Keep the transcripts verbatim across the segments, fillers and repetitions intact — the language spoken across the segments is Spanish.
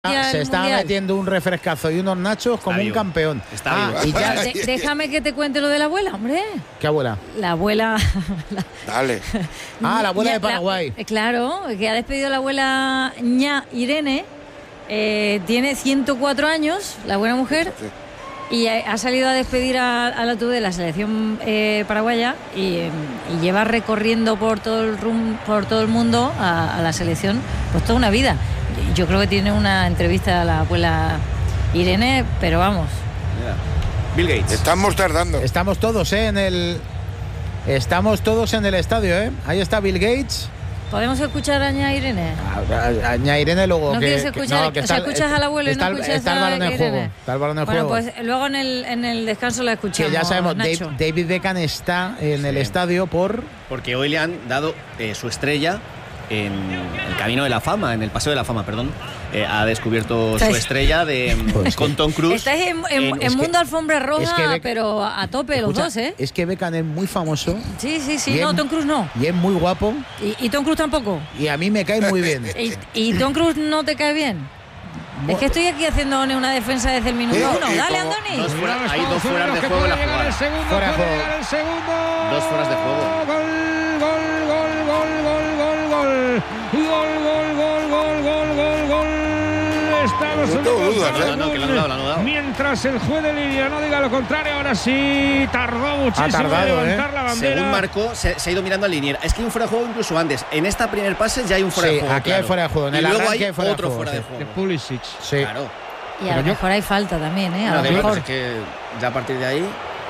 Ah, se está mundial. metiendo un refrescazo y unos nachos como Está un vivo. campeón. Está ah, vivo. y ya, De- déjame que te cuente lo de la abuela, hombre. ¿Qué abuela? La abuela. la- Dale. Ah, la abuela ña- de Paraguay. la- claro, que ha despedido a la abuela ña Irene. Eh, tiene ciento cuatro años, la buena mujer. Y ha ha salido a despedir a- al alto de la selección eh, paraguaya y, eh, y lleva recorriendo por todo el rum- por todo el mundo a, a la selección pues toda una vida. Yo creo que tiene una entrevista a la abuela Irene, pero vamos. Mira. Bill Gates. Estamos tardando. Estamos todos, ¿eh? En el. Estamos todos en el estadio, ¿eh? Ahí está Bill Gates. ¿Podemos escuchar a ña Irene? A, a- a ña Irene luego. ¿No que, quieres que- escuchar? que O sea, escuchas al abuelo y está, no el- escuchas está el a balón en Irene. juego. Está el balón en Bueno, juego. pues luego en el, en el descanso la escuchamos. que ya sabemos, Dave- Nacho. David Beckham está en el Sí. estadio por. Porque hoy le han dado eh, su estrella en el Camino de la Fama, en el Paseo de la Fama, perdón. Eh, ha descubierto su Estáis- estrella de, Pues con sí. Tom Cruise. Estáis en, en- en- en es que- mundo alfombra roja, es que Beck- pero a tope los Escucha, dos, ¿eh? Es que Beckham es muy famoso Sí, sí, sí. y No, es- Tom Cruise no. y es muy guapo Y, y Tom Cruise tampoco. y a mí me cae muy bien. ¿Y, y Tom Cruise no te cae bien? Es que estoy aquí haciendo una defensa desde el minuto Sí, uno. y Dale, como- Andoni. Dos fuera- Cuidado, hay dos Estados fueras de Unidos, que juego en la puede llegar jugada. el segundo, Fuera de puede juego. llegar el segundo. Dos fueras de juego. Gol, gol, gol, gol, gol, gol, gol. Gol, gol, gol, gol, gol, gol, gol. Estados No tengo Unidos. dudas, ¿eh? No, no, que lo han dado, lo han dado. Mientras el juez de línea no diga lo contrario, ahora sí tardó muchísimo tardado, en levantar ¿eh? la bandera. Según marcó, se, se ha ido mirando al linier. Es que hay un fuera de juego incluso antes. En esta primer pase ya hay un fuera Sí, de juego. aquí hay claro. fuera de juego. En y el luego arranque hay hay fuera de otro juego, fuera de sí. de juego. Pulisic. Sí. Claro. Y a lo Pero yo- mejor hay falta también, ¿eh? A No, lo da igual, mejor. es que ya a partir de ahí.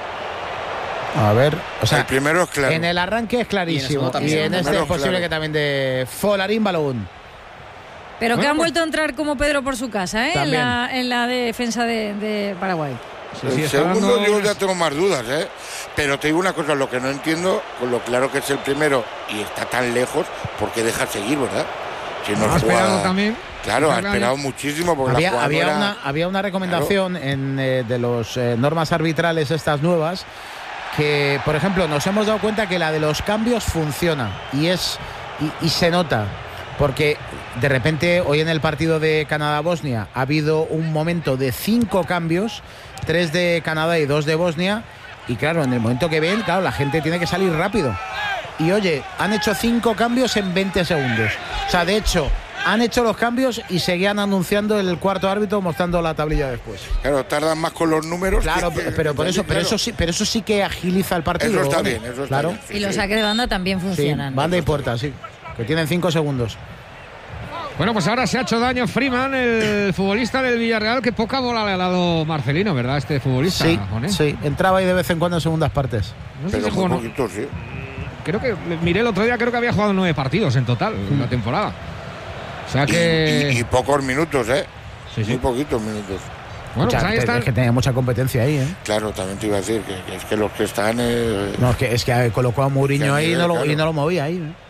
A ver, o sea, el primero es claro. en el arranque es clarísimo. Y en el segundo Y también. en este Primero es posible claro. que también de Folarín Balón. Pero que Bueno, han pues- vuelto a entrar como Pedro por su casa, ¿eh? En También. la, en la defensa de, de Paraguay. Sí, El sí, está segundo dando- yo ya tengo más dudas, ¿eh? Pero te digo una cosa, lo que no entiendo, con lo claro que es el primero y está tan lejos, ¿por qué deja seguir, verdad? Si no Ha juega- esperado también. Claro, ha Claro, esperado ya- muchísimo porque la Había, jugada había, era- una, había una recomendación en, eh, de las normas arbitrales estas nuevas que, por ejemplo, nos hemos dado cuenta que la de los cambios funciona y es y, y se nota porque de repente hoy en el partido de Canadá-Bosnia ha habido un momento de cinco cambios, tres de Canadá y dos de Bosnia y claro, en el momento que ven, claro, la gente tiene que salir rápido y oye, han hecho cinco cambios en veinte segundos, o sea, de hecho han hecho los cambios y seguían anunciando el cuarto árbitro mostrando la tablilla después. Claro, tardan más con los números. Claro, que- pero por eso, pero claro. eso sí, pero eso sí que agiliza el partido. Eso está ¿no? bien, eso está claro. bien. Sí, Y los sí. saques de banda también Sí, funcionan. banda y puerta, sí. Que tienen cinco segundos. Bueno, pues ahora se ha hecho daño Freeman, el futbolista del Villarreal, que poca bola le ha dado Marcelino, ¿verdad? Este futbolista. Sí, Joné. sí. Entraba ahí de vez en cuando en segundas partes. No sé Pero si muy jugó, no- poquito, sí. creo que miré el otro día, creo que había jugado nueve partidos en total en la temporada. O sea Y, que. y- y pocos minutos, ¿eh? Sí, sí. Muy poquitos minutos. Bueno, Mucha- pues ahí están. Es que tenía mucha competencia ahí, ¿eh? Claro, también te iba a decir que, que es que los que están... eh, No, es que, es que colocó a Mourinho Que a ahí y nivel, no, lo, claro. y no lo movía ahí. ¿eh?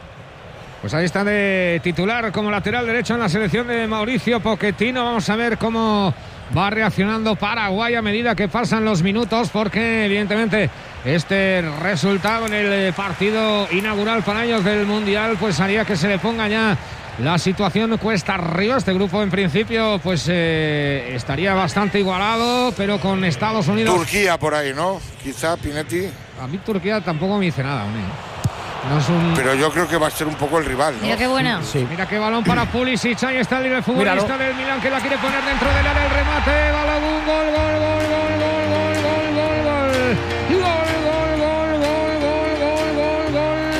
Pues ahí está de titular como lateral derecho en la selección de Mauricio Pochettino. Vamos a ver cómo va reaccionando Paraguay a medida que pasan los minutos, porque evidentemente este resultado en el partido inaugural para ellos del Mundial pues haría que se le ponga ya la situación cuesta arriba. Este grupo en principio pues eh, estaría bastante igualado, pero con Estados Unidos. Turquía por ahí, ¿no? Quizá Pinetti. A mí Turquía tampoco me dice nada, hombre. No es un... Pero yo creo que va a ser un poco el rival, ¿no? Mira qué buena. Sí. Mira qué balón para Pulisic. Ahí está el libre futbolista Míralo. del Milan que la quiere poner dentro del área. El remate. Balogun. Gol, gol, gol, gol, gol, gol, gol, gol, gol. Gol, gol, gol, gol, gol, gol,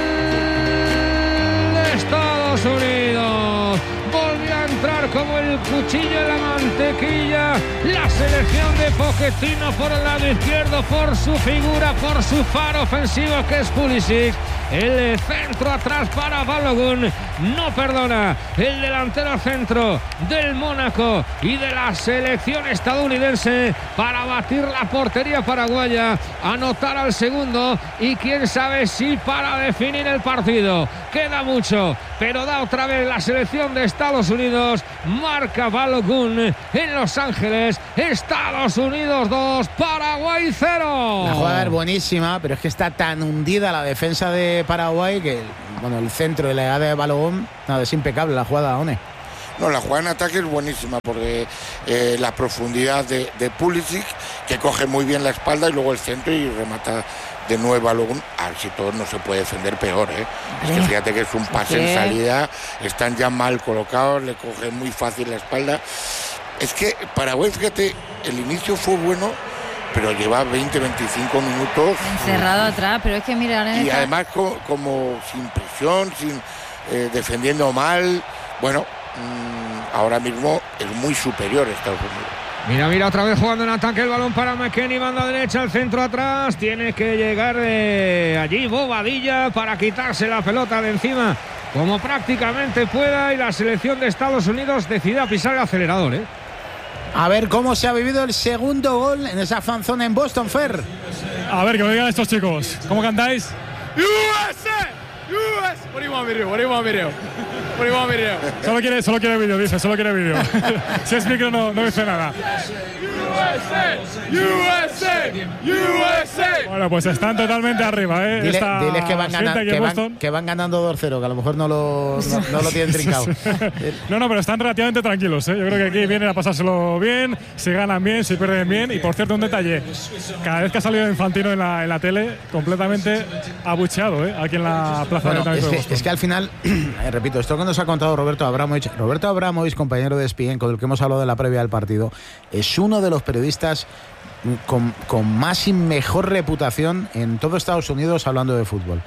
gol, gol. De Estados Unidos. Volvió a entrar como el cuchillo en la mantequilla. La selección de Pochettino por el lado izquierdo, por su figura, por su faro ofensivo que es Pulisic. El centro atrás para Balogun. No perdona el delantero centro del Mónaco y de la selección estadounidense para batir la portería paraguaya, anotar al segundo y quién sabe si para definir el partido. Queda mucho, pero da otra vez la selección de Estados Unidos. Marca Balogun en Los Ángeles. Estados Unidos dos, Paraguay cero. La jugada es buenísima, pero es que está tan hundida la defensa de Paraguay que bueno, el centro y la edad de Balón, nada, es impecable la jugada, One. No, la jugada en ataque es buenísima porque eh, la profundidad de, de Pulisic, que coge muy bien la espalda y luego el centro y remata de nuevo a luego. A ver si todo no se puede defender peor, ¿eh? Es que fíjate que es un pase en salida, están ya mal colocados, le coge muy fácil la espalda. Es que Paraguay, fíjate, el inicio fue bueno, pero lleva veinte, veinticinco minutos encerrado atrás, pero es que mira, y además como, como sin presión, sin eh, defendiendo mal. Bueno, mmm, ahora mismo es muy superior Estados Unidos. Mira, mira, otra vez jugando en ataque el balón para McKennie, banda derecha, el centro atrás, tiene que llegar eh, allí Bobadilla para quitarse la pelota de encima como prácticamente pueda, y la selección de Estados Unidos decide pisar el acelerador, ¿eh? A ver cómo se ha vivido el segundo gol en esa fanzona en Boston, Fer. A ver, que me digan estos chicos, ¿cómo cantáis? U S A! U S A! What do you want me to do? What do you want me to do? What do you want me to do? Solo quiere, solo quiere vídeo, dice, solo quiere vídeo. Si es micro no, no dice nada. U S A! U S A! U S A! Bueno, pues están totalmente arriba, ¿eh? Dile, Esta diles que van, gana, que, van, que van ganando dos cero, que a lo mejor no lo, no, no lo tienen trincado. No, no, pero están relativamente tranquilos, ¿eh? Yo creo que aquí vienen a pasárselo bien, si ganan bien, si pierden bien. Y por cierto, un detalle, cada vez que ha salido Infantino en la, en la tele, completamente abucheado, ¿eh? Aquí en la plaza bueno, de es, de que, es que al final, eh, repito, esto que nos ha contado Roberto Abramovich, Roberto Abramovich, compañero de E S P N, con el que hemos hablado de la previa del partido, es uno de los periodistas con, con más y mejor reputación en todo Estados Unidos hablando de fútbol.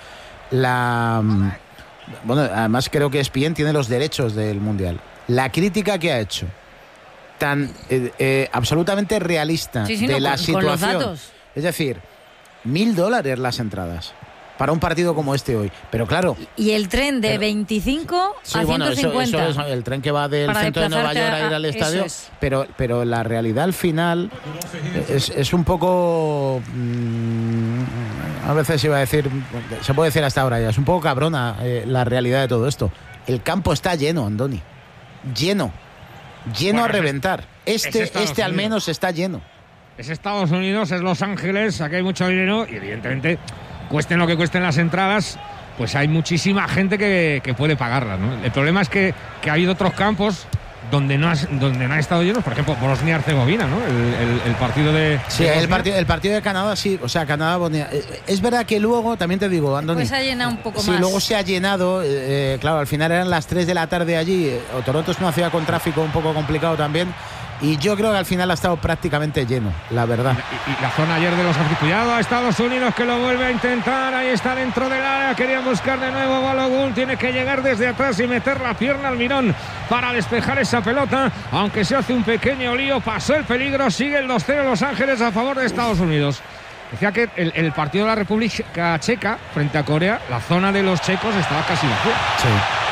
La, bueno, además creo que E S P N tiene los derechos del Mundial. La crítica que ha hecho, tan eh, eh, absolutamente realista, sí, sí, de no, la con, situación. Con los datos. Es decir, mil dólares las entradas para un partido como este hoy. Pero claro... Y el tren de pero, veinticinco sí, a bueno, ciento cincuenta. Eso, eso es el tren que va del para centro de Nueva York a, a ir al estadio. Es. Pero, pero la realidad al final es, es un poco... Mmm, a veces iba a decir... Se puede decir hasta ahora ya. Es un poco cabrona eh, la realidad de todo esto. El campo está lleno, Andoni. Lleno. Lleno bueno, a reventar. Este, este al menos está lleno. Es Estados Unidos, es Los Ángeles, aquí hay mucho dinero y evidentemente... cuesten lo que cuesten las entradas, pues hay muchísima gente que, que puede pagarlas, ¿no? El problema es que, que ha habido otros campos donde no, has, donde no ha estado llenos, por ejemplo, Bosnia-Herzegovina, ¿no? El, el, el partido de... Sí, de el, partido, el partido de Canadá, sí, o sea, Canadá-Bosnia. Es verdad que luego, también te digo, Andoni... Pues se ha llenado un poco sí, más. Sí, luego se ha llenado, eh, claro, al final eran las tres de la tarde allí, o Toronto es una ciudad con tráfico un poco complicado también, y yo creo que al final ha estado prácticamente lleno, la verdad. Y, y la zona ayer de los cuidado a Estados Unidos, que lo vuelve a intentar. Ahí está dentro del área, querían buscar de nuevo Balogun, tiene que llegar desde atrás y meter la pierna al Mirón para despejar esa pelota, aunque se hace un pequeño lío. Pasó el peligro, sigue el dos cero Los Ángeles a favor de Estados Unidos. Decía que el, el partido de la República Checa frente a Corea, la zona de los checos estaba casi vacía. Sí.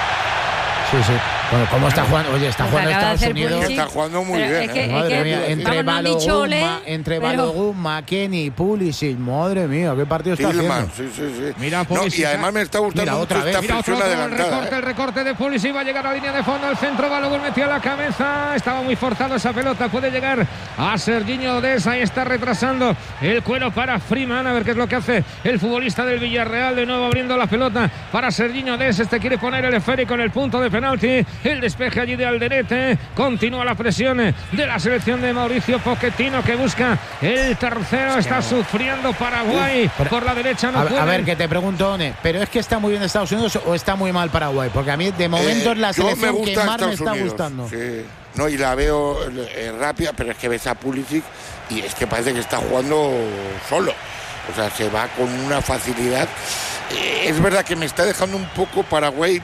Sí, sí. Bueno, ¿cómo está jugando? Oye, está pues jugando Estados Unidos. Pulisic. Está jugando muy pero bien. Es que, ¿eh? es Madre que, mía, entre Balogun, ma, entre pero... Balogun, McKennie, Pulisic, madre mía, qué partido está Tillman, haciendo. sí, sí, sí. Mira, no, y además me está gustando mira, mucho otra esta vez. presión Mira, otro, adelantada. el recorte, ¿eh? el recorte de Pulisic, va a llegar a la línea de fondo, al centro, Balogun metió la cabeza, estaba muy forzado esa pelota, puede llegar a Serginho Dest, ahí está retrasando el cuero para Freeman, a ver qué es lo que hace el futbolista del Villarreal, de nuevo abriendo la pelota para Serginho Dest, este quiere poner el esférico en el punto de penalti, el despeje allí de Alderete, continúa la presión de la selección de Mauricio Pochettino, que busca el tercero, está sufriendo Paraguay, pero, por la derecha no a, puede. A ver, que te pregunto, One, ¿pero es que está muy bien Estados Unidos o está muy mal Paraguay? Porque a mí de momento eh, es la selección me que más me está Unidos, gustando. Sí. No, y la veo eh, rápida, pero es que ves a Pulisic y es que parece que está jugando solo. O sea, se va con una facilidad. Eh, es verdad que me está dejando un poco Paraguay,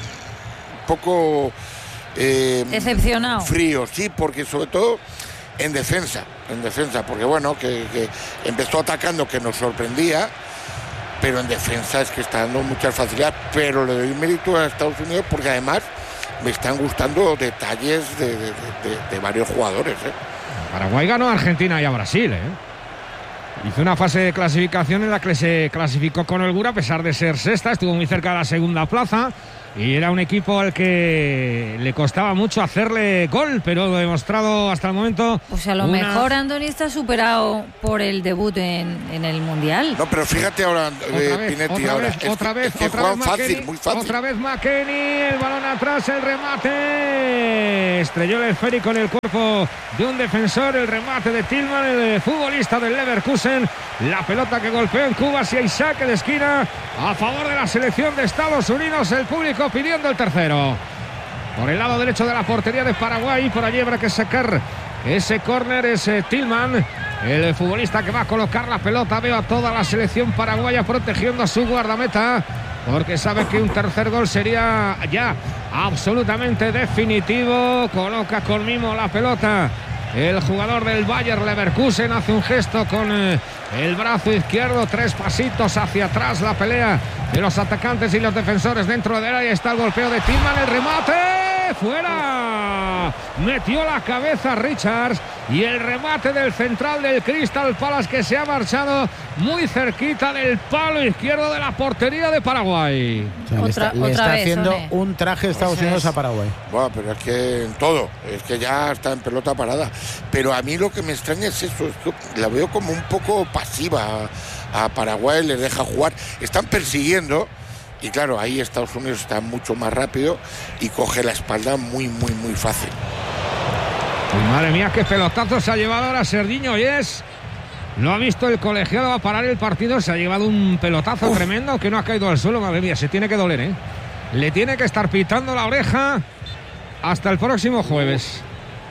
un poco... Eh, decepcionado. Frío, sí, porque sobre todo en defensa, en defensa, porque bueno, que, que empezó atacando, que nos sorprendía, pero en defensa es que está dando muchas facilidades, pero le doy mérito a Estados Unidos porque además me están gustando detalles de, de, de, de varios jugadores. ¿eh? Paraguay ganó a Argentina y a Brasil, ¿eh? Hizo una fase de clasificación en la que se clasificó con holgura, a pesar de ser sexta, estuvo muy cerca de la segunda plaza. y era un equipo al que le costaba mucho hacerle gol, pero demostrado hasta el momento. O sea, a lo una... mejor Andoni está superado por el debut en, en el Mundial. No, pero fíjate ahora, otra vez, Pinetti, otra ahora. vez, es otra que, vez, es que otra vez fácil, McKennie, muy fácil. otra vez McKennie, el balón atrás, el remate. Estrelló el esférico en el cuerpo de un defensor, el remate de Tillman, el futbolista del Leverkusen. La pelota que golpeó en Cuba, si hay saque de esquina a favor de la selección de Estados Unidos, el público pidiendo el tercero. Por el lado derecho de la portería de Paraguay, por allí habrá que sacar ese córner, ese Tillman, el futbolista que va a colocar la pelota. Veo a toda la selección paraguaya protegiendo a su guardameta, porque sabe que un tercer gol sería ya absolutamente definitivo. Coloca con mimo la pelota el jugador del Bayer Leverkusen, hace un gesto con eh, el brazo izquierdo, tres pasitos hacia atrás, la pelea de los atacantes y los defensores dentro del área. Está el golpeo de Tillman, el remate, fuera, metió la cabeza Richards, y el remate del central del Crystal Palace, que se ha marchado muy cerquita del palo izquierdo de la portería de Paraguay. O sea, le está, le está haciendo One. un traje de Estados Unidos a Paraguay. Bueno, pero es que en todo, es que ya está en pelota parada. Pero a mí lo que me extraña es eso, es que la veo como un poco pasiva a, a Paraguay, les deja jugar, están persiguiendo. Y claro, ahí Estados Unidos está mucho más rápido y coge la espalda muy, muy, muy fácil. Uy, madre mía, qué pelotazo se ha llevado ahora Serginho Yes. Lo ha visto el colegiado, va a parar el partido. Se ha llevado un pelotazo Uf. tremendo que no ha caído al suelo. Madre mía, se tiene que doler, ¿eh? Le tiene que estar pitando la oreja hasta el próximo jueves.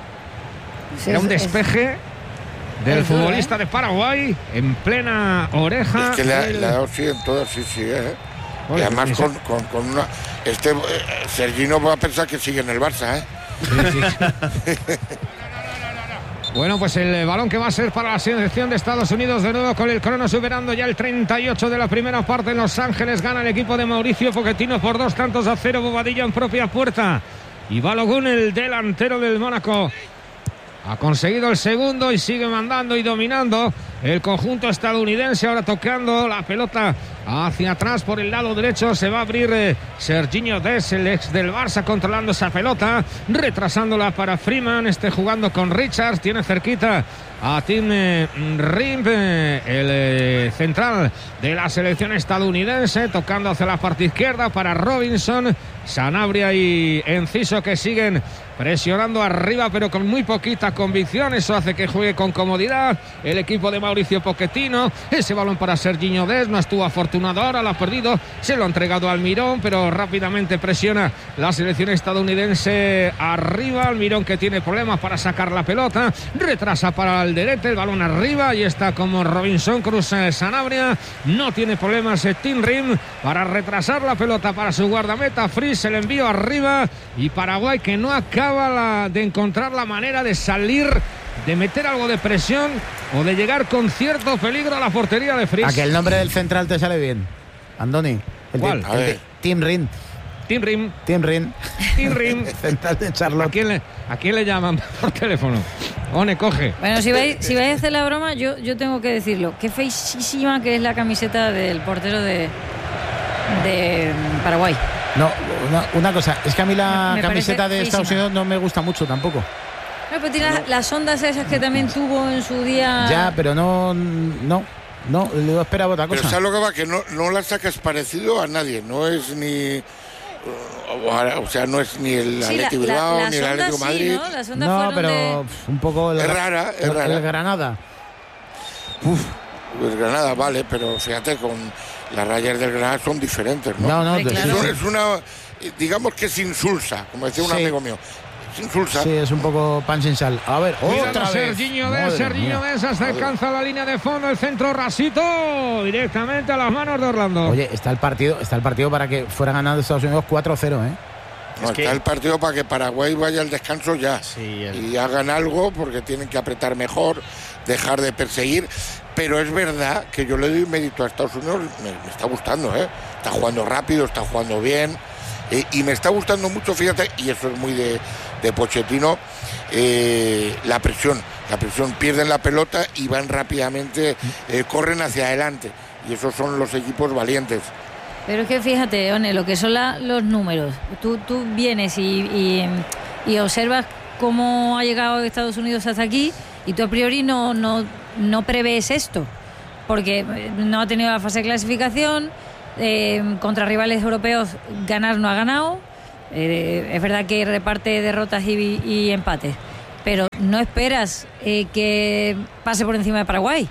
Sí, Era un despeje es, del es futbolista duro, ¿eh? de Paraguay en plena oreja. Es que le ha, el... le ha dado sí en todas, sí, sí, ¿eh? Oye, y además con, con, con una... Este eh, Serginho va a pensar que sigue en el Barça, ¿eh? Sí, sí. Bueno, pues el balón que va a ser para la selección de Estados Unidos, de nuevo con el crono superando ya el treinta y ocho de la primera parte en Los Ángeles. Gana el equipo de Mauricio Pochettino por dos tantos a cero. Bobadilla en propia puerta, y Balogun, el delantero del Mónaco, ha conseguido el segundo y sigue mandando y dominando el conjunto estadounidense. Ahora tocando la pelota hacia atrás por el lado derecho. Se va a abrir eh, Serginho Dest, el ex del Barça, controlando esa pelota, retrasándola para Freeman. Este jugando con Richards, tiene cerquita a Tim eh, Rim, eh, el eh, central de la selección estadounidense, tocando hacia la parte izquierda para Robinson. Sanabria y Enciso, que siguen presionando arriba, pero con muy poquita convicción. Eso hace que juegue con comodidad el equipo de Mauricio Pochettino. Ese balón para Serginho Dest, no estuvo afortunado ahora, lo ha perdido, se lo ha entregado Almirón, pero rápidamente presiona la selección estadounidense arriba. Almirón, que tiene problemas para sacar la pelota, retrasa para Alderete, el balón arriba, y está como Robinson, cruza Sanabria, no tiene problemas Tim Rim para retrasar la pelota para su guardameta Fries, el envío arriba, y Paraguay, que no acaba la, de encontrar la manera de salir, de meter algo de presión o de llegar con cierto peligro a la portería de Fries. A que el nombre del central te sale bien, Andoni. El ¿Cuál? El de Tim Rim. Tim Rim. Tim Rim. Tim Rim. Central de Charlotte. ¿A quién, le, ¿A quién le llaman por teléfono? One, coge. Bueno, si vais, si vais a hacer la broma, yo, yo tengo que decirlo. Qué feísima que es la camiseta del portero de, de Paraguay. No, una, una cosa, es que a mí la me camiseta de feísima. Estados Unidos no me gusta mucho tampoco. No, pero tiene no. las ondas esas que también tuvo en su día. Ya, pero no, no, no, lo esperaba otra cosa. Pero ¿sabes lo que va? Que no, no la sacas parecido a nadie, no es ni... O sea, no es ni el sí, Atleti la, Bilbao, la, ni el Atlético sí, Madrid. ¿no? Las ondas no pero de... un poco... El, es rara, es el, rara. El Granada. Uf, el Granada, vale, pero fíjate, con las rayas del Granada son diferentes, ¿no? No, no, sí, claro. es, es una... Digamos que es insulsa, como decía un sí. amigo mío. Es insulsa. Sí, es un poco pan sin sal. A ver, Cuidado, otra vez. Serginho Dest, Serginho Dest, hasta alcanza la línea de fondo, el centro rasito, directamente a las manos de Orlando. Oye, está el partido, está el partido para que fuera ganando Estados Unidos cuatro cero, ¿eh? No, es está que... el partido para que Paraguay vaya al descanso ya. Sí, el... y hagan algo, porque tienen que apretar mejor, dejar de perseguir. Pero es verdad que yo le doy mérito a Estados Unidos, me, me está gustando, ¿eh? Está jugando rápido, está jugando bien. Eh, y me está gustando mucho, fíjate, y eso es muy de, de Pochettino, eh, la presión. La presión, pierden la pelota y van rápidamente, eh, corren hacia adelante. Y esos son los equipos valientes. Pero es que fíjate, One, lo que son la, los números. Tú, tú vienes y, y, y observas cómo ha llegado Estados Unidos hasta aquí y tú a priori no, no, no prevés esto, porque no ha tenido la fase de clasificación, eh, contra rivales europeos ganar no ha ganado, eh, es verdad que reparte derrotas y, y empates, pero no esperas eh, que pase por encima de Paraguay.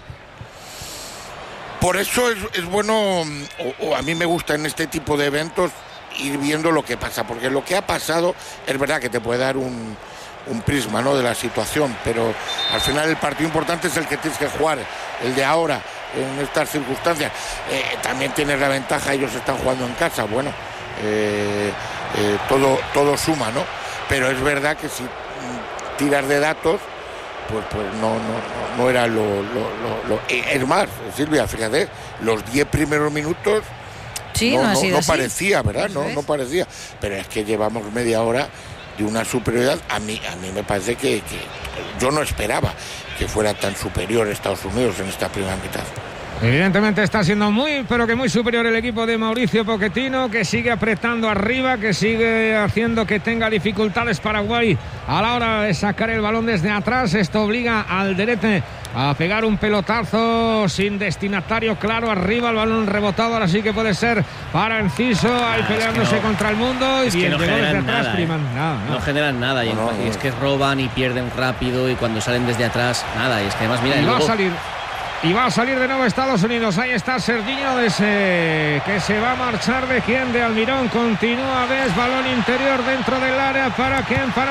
Por eso es, es bueno, o, o a mí me gusta en este tipo de eventos ir viendo lo que pasa, porque lo que ha pasado es verdad que te puede dar un, un prisma, ¿no?, de la situación, pero al final el partido importante es el que tienes que jugar, el de ahora, en estas circunstancias. Eh, también tienes la ventaja, ellos están jugando en casa, bueno, eh, eh, todo, todo suma, ¿no? Pero es verdad que si tiras de datos, pues, pues no, no, no era lo, lo, lo, lo... Es más, Silvia, fíjate, los diez primeros minutos sí, no, no, ha no, sido no así. parecía, ¿verdad? No, es. no parecía. Pero es que llevamos media hora de una superioridad. A mí, a mí me parece que, que yo no esperaba que fuera tan superior Estados Unidos en esta primera mitad. Evidentemente está siendo muy, pero que muy superior el equipo de Mauricio Pochettino, que sigue apretando arriba, que sigue haciendo que tenga dificultades Paraguay a la hora de sacar el balón desde atrás. Esto obliga al Derete a pegar un pelotazo sin destinatario claro arriba, el balón rebotado, ahora sí que puede ser para Enciso, ahí ah, peleándose es que no, contra el mundo. Y es que no generan atrás, nada, eh. nada, no. no generan nada, y, no, no, y es que roban y pierden rápido, y cuando salen desde atrás, nada, y es que además, mira, y luego... va a salir. Y va a salir de nuevo Estados Unidos. Ahí está Serginho Dese, que se va a marchar. ¿De quién? De Almirón. Continúa Des, balón interior dentro del área. ¿Para quién? Para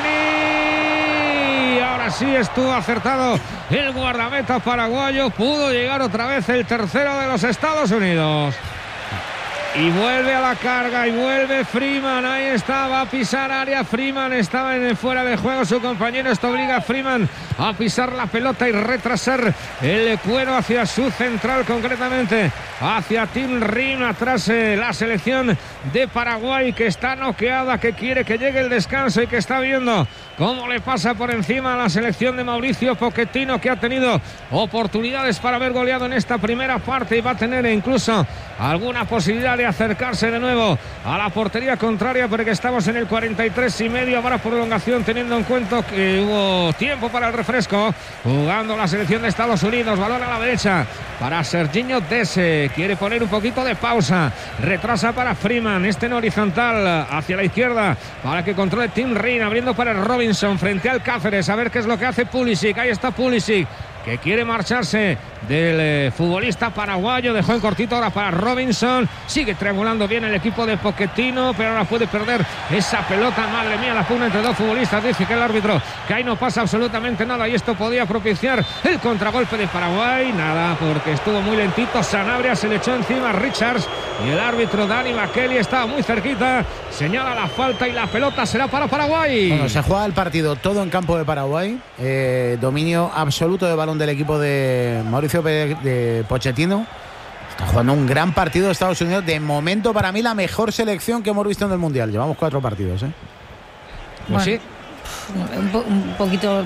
McKennie. Ahora sí estuvo acertado el guardameta paraguayo. Pudo llegar otra vez el tercero de los Estados Unidos. Y vuelve a la carga, y vuelve Freeman, ahí está, va a pisar área. Freeman estaba en el fuera de juego, su compañero. Esto obliga a Freeman a pisar la pelota y retrasar el cuero hacia su central, concretamente hacia Tim Rim. Atrás eh, la selección de Paraguay, que está noqueada, que quiere que llegue el descanso y que está viendo cómo le pasa por encima a la selección de Mauricio Pochettino, que ha tenido oportunidades para haber goleado en esta primera parte y va a tener incluso alguna posibilidad de acercarse de nuevo a la portería contraria, porque estamos en el cuarenta y tres y medio. Habrá prolongación, teniendo en cuenta que hubo tiempo para el refresco. Jugando la selección de Estados Unidos, balón a la derecha para Serginho Dese, quiere poner un poquito de pausa, retrasa para Freeman, este en horizontal hacia la izquierda para que controle Tim Rim, abriendo para Robinson frente al Cáceres, a ver qué es lo que hace Pulisic. Ahí está Pulisic, que quiere marcharse del eh, futbolista paraguayo, dejó en cortito ahora para Robinson, sigue triangulando bien el equipo de Pochettino, pero ahora puede perder esa pelota. Madre mía, la pugna entre dos futbolistas, dice que el árbitro que ahí no pasa absolutamente nada, y esto podía propiciar el contragolpe de Paraguay. Nada, porque estuvo muy lentito, Sanabria se le echó encima a Richards, y el árbitro Dani Makeli estaba muy cerquita, señala la falta y la pelota será para Paraguay. Bueno, se juega el partido todo en campo de Paraguay, eh, dominio absoluto de balón del equipo de Mauricio de Pochettino. Está jugando un gran partido de Estados Unidos. De momento, para mí, la mejor selección que hemos visto en el Mundial. Llevamos cuatro partidos, ¿eh? Pues bueno, sí. Un, po un poquito...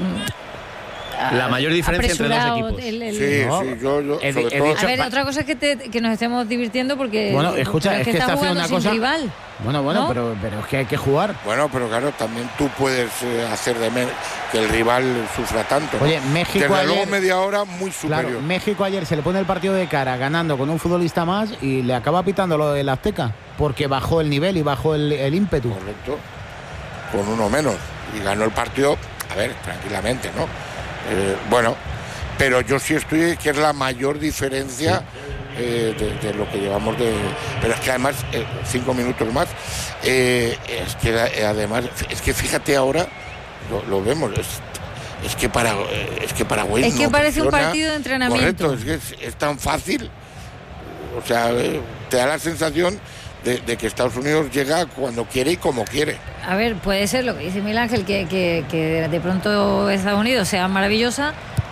La mayor diferencia entre dos equipos. El, el, sí, no, sí, yo, yo he, sobre he todo... dicho, a ver, otra cosa es que, te, que nos estemos divirtiendo porque... Bueno, escucha, es que, que está haciendo una cosa... rival, bueno, bueno, ¿no? pero, pero es que hay que jugar. Bueno, pero claro, también tú puedes eh, hacer de que el rival sufra tanto, ¿no? Oye, México Desde ayer... luego media hora muy superior. Claro, México ayer se le pone el partido de cara ganando con un futbolista más y le acaba pitando lo del Azteca porque bajó el nivel y bajó el, el ímpetu. Correcto. Con uno menos. Y ganó el partido, a ver, tranquilamente, ¿no? Eh, bueno, pero yo sí estoy que es la mayor diferencia sí. eh, de, de lo que llevamos de... Pero es que además, eh, cinco minutos más, eh, es que eh, además, es que fíjate ahora, lo, lo vemos, es, es que para es que Paraguay es que no parece funciona, un partido de entrenamiento. Correcto, es que es, es tan fácil, o sea, eh, te da la sensación de, de que Estados Unidos llega cuando quiere y como quiere. A ver, puede ser lo que dice Miguel Ángel, que, que, que de pronto Estados Unidos sea maravillosa,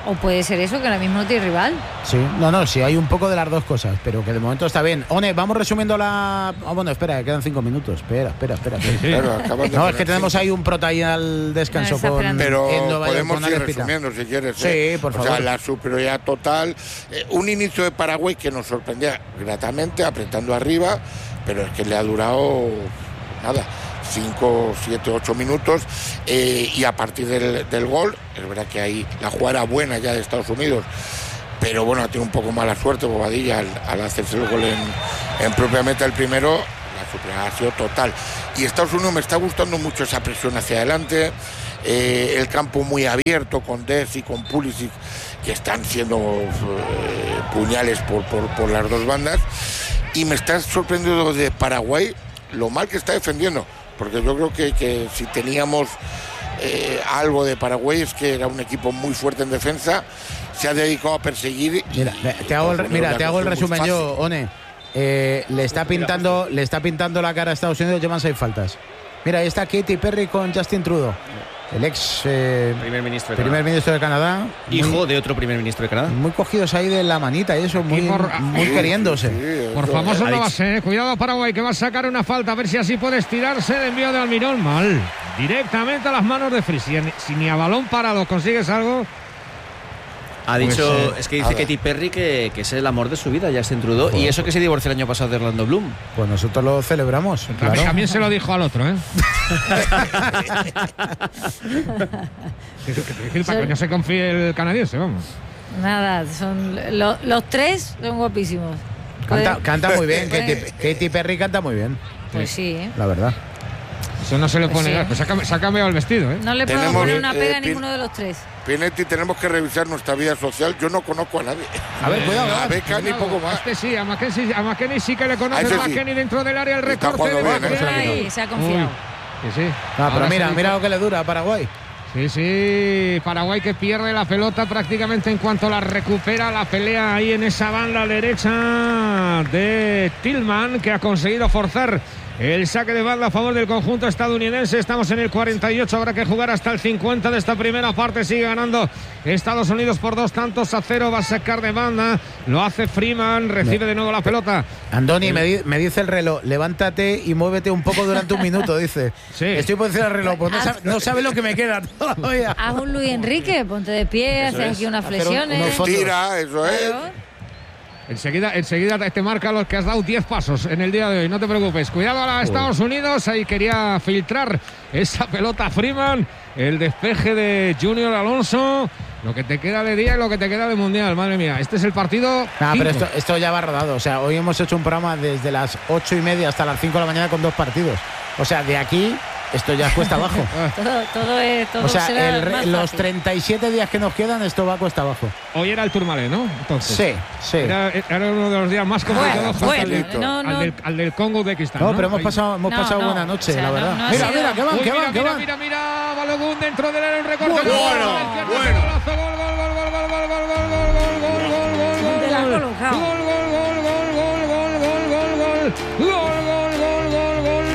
O puede ser eso, que ahora mismo no tiene rival. Sí, no, no, sí, hay un poco de las dos cosas, pero que de momento está bien. One, vamos resumiendo la... Oh, bueno, espera, que quedan cinco minutos. Espera, espera, espera. espera. Sí, claro, no, es que tenemos ahí un prota ahí al descanso no, con... Pero en Nueva podemos York, ir con resumiendo si quieres. Sí, ¿eh? por favor. O sea, la superioridad total. Eh, un inicio de Paraguay que nos sorprendía gratamente, apretando arriba, pero es que le ha durado nada. cinco, siete, ocho minutos eh, y a partir del, del gol, es verdad que ahí la jugada era buena ya de Estados Unidos, pero bueno, ha tenido un poco mala suerte Bobadilla al, al hacerse el gol en, en propia meta el primero, la superioridad ha sido total. Y Estados Unidos me está gustando mucho esa presión hacia adelante, eh, el campo muy abierto con Dez y con Pulisic, que están siendo eh, puñales por, por, por las dos bandas, y me está sorprendiendo de Paraguay lo mal que está defendiendo. Porque yo creo que, que si teníamos eh, algo de Paraguay es que era un equipo muy fuerte en defensa, se ha dedicado a perseguir. Mira, y, te hago el, mira, te hago el resumen fácil. yo, One. Eh, le está pintando, le está pintando la cara a Estados Unidos, llevan seis faltas. Mira, ahí está Katy Perry con Justin Trudeau, el ex eh, primer ministro de primer Canadá. ministro de Canadá. Hijo muy, de otro primer ministro de Canadá. muy cogidos ahí de la manita y eso, muy, por- muy Sí, queriéndose. sí, sí, Por eso, famoso eh, no ha va a dicho- ser. Cuidado Paraguay, que va a sacar una falta. A ver si así puede estirarse de envío de Almirón. Mal. Directamente a las manos de Fris. Si, si ni a balón parado consigues algo. Ha Pues, dicho, eh, es que a dice ver. Katy Perry que, que es el amor de su vida, Justin Trudeau, y eso que se divorció el año pasado de Orlando Bloom. Pues nosotros lo celebramos. También, Claro. también se lo dijo al otro, ¿eh? Es decir, para que no se confíe el canadiense, vamos. Nada, son lo- los tres son guapísimos. Canta, Puede- canta muy bien, puede- Katy, Katy Perry canta muy bien, Pues sí, ¿eh? la verdad. Eso no se le Pues pone. sí. Pues se ha cam- se ha cambiado el vestido, ¿eh? No le puedo Tenemos, poner una eh, pega a Pin- ninguno de los tres. Pinetti, tenemos que revisar nuestra vida social. Yo no conozco a nadie. A ver, cuidado, A Gabs. Beca ni poco más. Este sí, a McKenzie, a McKennie sí que le A conoce. ese sí. McKennie dentro del área, el Está recorte de jugando bien, ¿eh? McKennie. Ay, se ha confiado. Uy, sí, sí. Ah, pero Ahora mira, se mira dijo- lo que le dura a Paraguay. Sí, sí, Paraguay que pierde la pelota prácticamente en cuanto la recupera. La pelea ahí en esa banda derecha de Tillman, que ha conseguido forzar el saque de banda a favor del conjunto estadounidense. Estamos en el cuarenta y ocho, habrá que jugar hasta el cincuenta de esta primera parte. Sigue ganando Estados Unidos por dos tantos a cero. Va a sacar de banda, lo hace Freeman, recibe de nuevo la pelota. Andoni, me, di- me dice el reloj, levántate y muévete un poco durante un minuto, dice. Sí. Estoy por decir al reloj, pues no sabe, no sabe lo que me queda todavía. Haz un Luis Enrique, ponte de pie, haces aquí unas Hacer un- flexiones. unos fondos. Tira, eso es. Claro. Enseguida, enseguida te marca los que has dado diez pasos en el día de hoy, no te preocupes. Cuidado a los Estados Unidos, ahí quería filtrar esa pelota Freeman, el despeje de Junior Alonso. Lo que te queda de día y lo que te queda de mundial, madre mía. Este es el partido. Ah, pero cinco. esto, esto ya va rodado. O sea, hoy hemos hecho un programa desde las ocho y media hasta las cinco de la mañana con dos partidos. O sea, de aquí, esto ya cuesta abajo. Todo, todo es, todo O sea, será el re- más los fácil. treinta y siete días que nos quedan, esto va cuesta abajo. Hoy era el Tourmalet, ¿no? Entonces. Sí, sí. Era, era uno de los días más complicados Bueno, al, del, bueno, no, no. al, del, al del Congo de Cristal. No, pero hemos Ahí. pasado, hemos No, pasado no, buena noche, o sea, la no- verdad. no ha mira, sido- mira, que van, Uy, que mira, van, que mira, van. mira, mira, Balogun dentro del área, un recorte. Bueno, Gol, bueno, izquierda, bueno. golazo, gol, gol, gol, gol, gol, gol, gol, gol, gol, gol, gol, gol, gol, gol, Te la has gol. colocado. Gol, gol, gol, gol, gol, gol, gol, gol, gol. Gol, gol, gol, gol, gol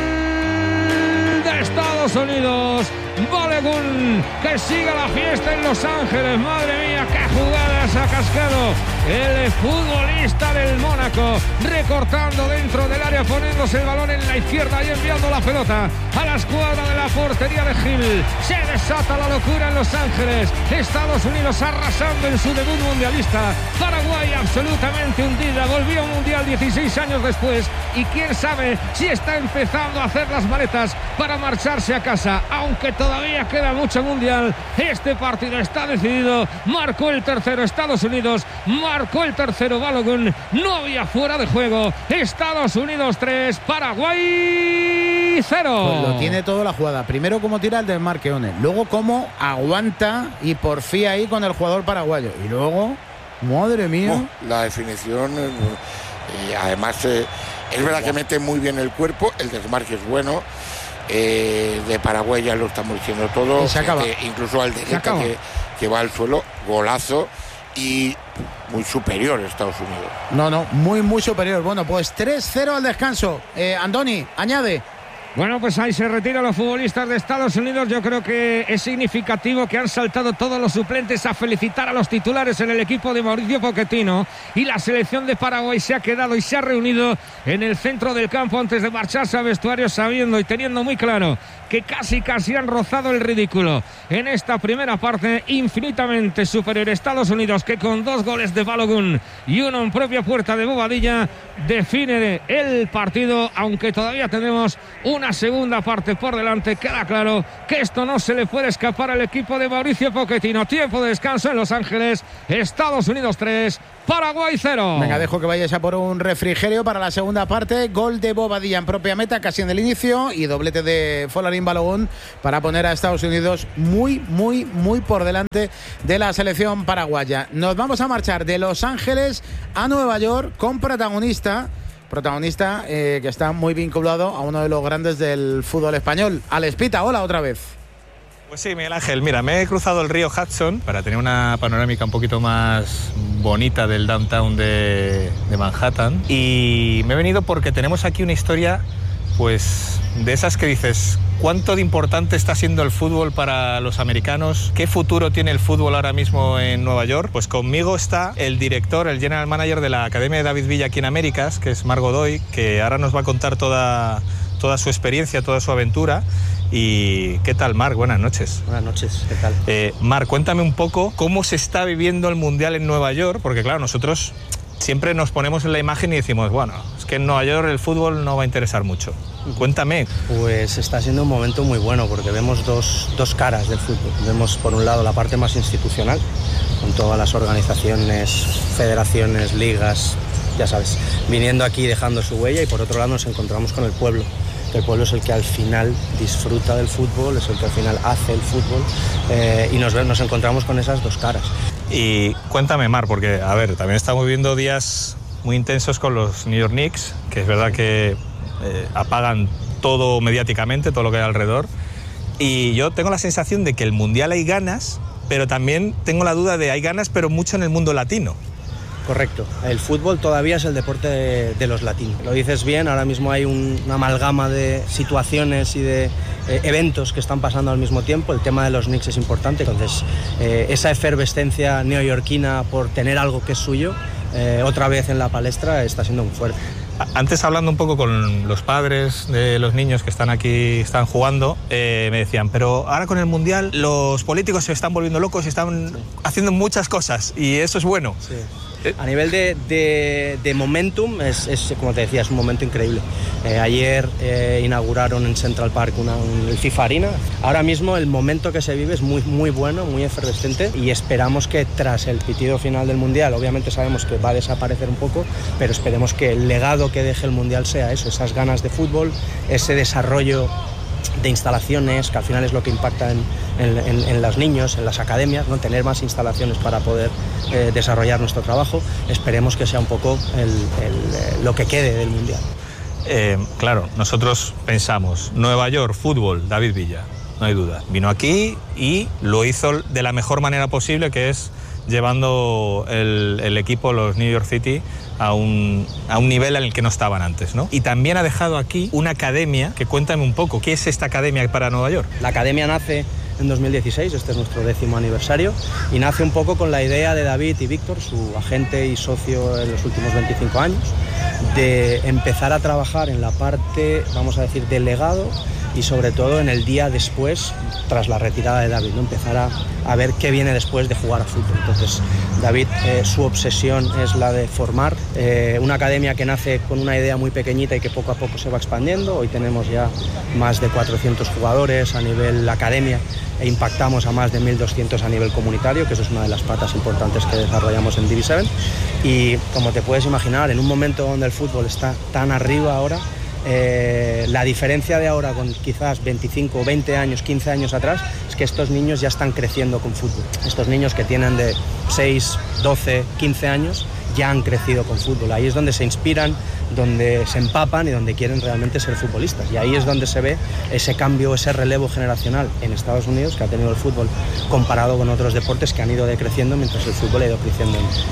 de Estados Unidos. Balogun, que siga la fiesta en Los Ángeles. Madre mía, qué jugadas ha cascado el futbolista del Mónaco, recortando dentro del área, poniéndose el balón en la izquierda y enviando la pelota a la escuadra de la portería de Gil. Se desata la locura en Los Ángeles. Estados Unidos arrasando en su debut mundialista. Paraguay absolutamente hundida. Volvió a un mundial dieciséis años después y quién sabe si está empezando a hacer las maletas para marcharse a casa. Aunque todavía queda mucho mundial, este partido está decidido. Marcó el tercero Estados Unidos, marcó el tercero Balogun. No había fuera de juego. Estados Unidos tres, Paraguay cero. Pues lo tiene todo la jugada. Primero como tira el del Marqueone, luego como aguanta y porfía ahí con el jugador paraguayo. Y luego, madre mía. Oh, la definición, eh, eh, además, eh, es verdad que mete muy bien el cuerpo, el desmarque es bueno. Eh, de Paraguay ya lo estamos diciendo todo. Y se acaba. Eh, incluso al derecha acaba. que, que va al suelo, golazo y muy superior Estados Unidos. No, no, muy, muy superior. Bueno, pues tres cero al descanso. Eh, Andoni, añade. Bueno, pues ahí se retiran los futbolistas de Estados Unidos. Yo creo que es significativo que han saltado todos los suplentes a felicitar a los titulares en el equipo de Mauricio Pochettino, y la selección de Paraguay se ha quedado y se ha reunido en el centro del campo antes de marcharse a vestuario, sabiendo y teniendo muy claro que casi casi han rozado el ridículo en esta primera parte. Infinitamente superior Estados Unidos, que con dos goles de Balogun y uno en propia puerta de Bobadilla define el partido, aunque todavía tenemos una segunda parte por delante. Queda claro que esto no se le puede escapar al equipo de Mauricio Pochettino. Tiempo de descanso en Los Ángeles. Estados Unidos tres, Paraguay cero. Venga, dejo que vayáis a por un refrigerio para la segunda parte. Gol de Bobadilla en propia meta casi en el inicio, y doblete de Folarin Balogun para poner a Estados Unidos muy, muy, muy por delante de la selección paraguaya. Nos vamos a marchar de Los Ángeles a Nueva York con protagonista Protagonista eh, que está muy vinculado a uno de los grandes del fútbol español. Alex Pita, hola otra vez. Pues sí, Miguel Ángel, mira, me he cruzado el río Hudson para tener una panorámica un poquito más bonita del downtown de, de Manhattan, y me he venido porque tenemos aquí una historia, pues, de esas que dices, ¿cuánto de importante está siendo el fútbol para los americanos? ¿Qué futuro tiene el fútbol ahora mismo en Nueva York? Pues conmigo está el director, el general manager de la Academia de David Villa aquí en Américas, que es Marc Godoy, que ahora nos va a contar toda, toda su experiencia, toda su aventura. ¿Y qué tal, Marc? Buenas noches. Buenas noches, ¿qué tal? Eh, Marc, cuéntame un poco cómo se está viviendo el Mundial en Nueva York, porque claro, nosotros siempre nos ponemos en la imagen y decimos, bueno, es que en Nueva York el fútbol no va a interesar mucho. Cuéntame. Pues está siendo un momento muy bueno, porque vemos dos, dos caras del fútbol. Vemos por un lado la parte más institucional, con todas las organizaciones, federaciones, ligas, ya sabes, viniendo aquí dejando su huella, y por otro lado nos encontramos con el pueblo. El pueblo es el que al final disfruta del fútbol, es el que al final hace el fútbol, eh, y nos, nos encontramos con esas dos caras. Y cuéntame, Marc, porque, a ver, también estamos viviendo días muy intensos con los New York Knicks, que es verdad que eh, apagan todo mediáticamente, todo lo que hay alrededor, y yo tengo la sensación de que el Mundial hay ganas, pero también tengo la duda de hay ganas, pero mucho en el mundo latino. Correcto, el fútbol todavía es el deporte de, de los latinos. Lo dices bien, ahora mismo hay un, una amalgama de situaciones y de eh, eventos que están pasando al mismo tiempo. El tema de los Knicks es importante, entonces eh, esa efervescencia neoyorquina por tener algo que es suyo, eh, otra vez en la palestra, está siendo muy fuerte. Antes, hablando un poco con los padres de los niños que están aquí, están jugando, eh, me decían, pero ahora con el Mundial los políticos se están volviendo locos y están sí. haciendo muchas cosas, y eso es bueno. Sí. A nivel de, de, de momentum, es, es, como te decía, es un momento increíble. Eh, ayer eh, inauguraron en Central Park una, un, el FIFA Arena. Ahora mismo el momento que se vive es muy, muy bueno, muy efervescente, y esperamos que tras el pitido final del Mundial, obviamente sabemos que va a desaparecer un poco, pero esperemos que el legado que deje el Mundial sea eso, esas ganas de fútbol, ese desarrollo de instalaciones, que al final es lo que impacta en, en, en, en los niños, en las academias, ¿no? Tener más instalaciones para poder eh, desarrollar nuestro trabajo. Esperemos que sea un poco el, el, lo que quede del Mundial. Eh, claro, nosotros pensamos, Nueva York, fútbol, David Villa, no hay duda. Vino aquí y lo hizo de la mejor manera posible, que es llevando el, el equipo, los New York City, a un, a un nivel en el que no estaban antes, ¿no? Y también ha dejado aquí una academia, que cuéntame un poco, ¿qué es esta academia para Nueva York? La academia nace en dos mil dieciséis, este es nuestro décimo aniversario, y nace un poco con la idea de David y Víctor, su agente y socio en los últimos veinticinco años, de empezar a trabajar en la parte, vamos a decir, del legado, y sobre todo en el día después, tras la retirada de David, ¿no? Empezar a, a ver qué viene después de jugar a fútbol. Entonces, David, eh, su obsesión es la de formar eh, una academia que nace con una idea muy pequeñita y que poco a poco se va expandiendo. Hoy tenemos ya más de cuatrocientos jugadores a nivel academia, e impactamos a más de mil doscientos a nivel comunitario, que eso es una de las patas importantes que desarrollamos en Divi siete. Y como te puedes imaginar, en un momento donde el fútbol está tan arriba ahora, Eh, la diferencia de ahora con quizás veinticinco, veinte años, quince años atrás, es que estos niños ya están creciendo con fútbol. Estos niños que tienen de seis, doce, quince años ya han crecido con fútbol. Ahí es donde se inspiran, donde se empapan y donde quieren realmente ser futbolistas. Y ahí es donde se ve ese cambio, ese relevo generacional en Estados Unidos que ha tenido el fútbol comparado con otros deportes que han ido decreciendo, mientras el fútbol ha ido creciendo en,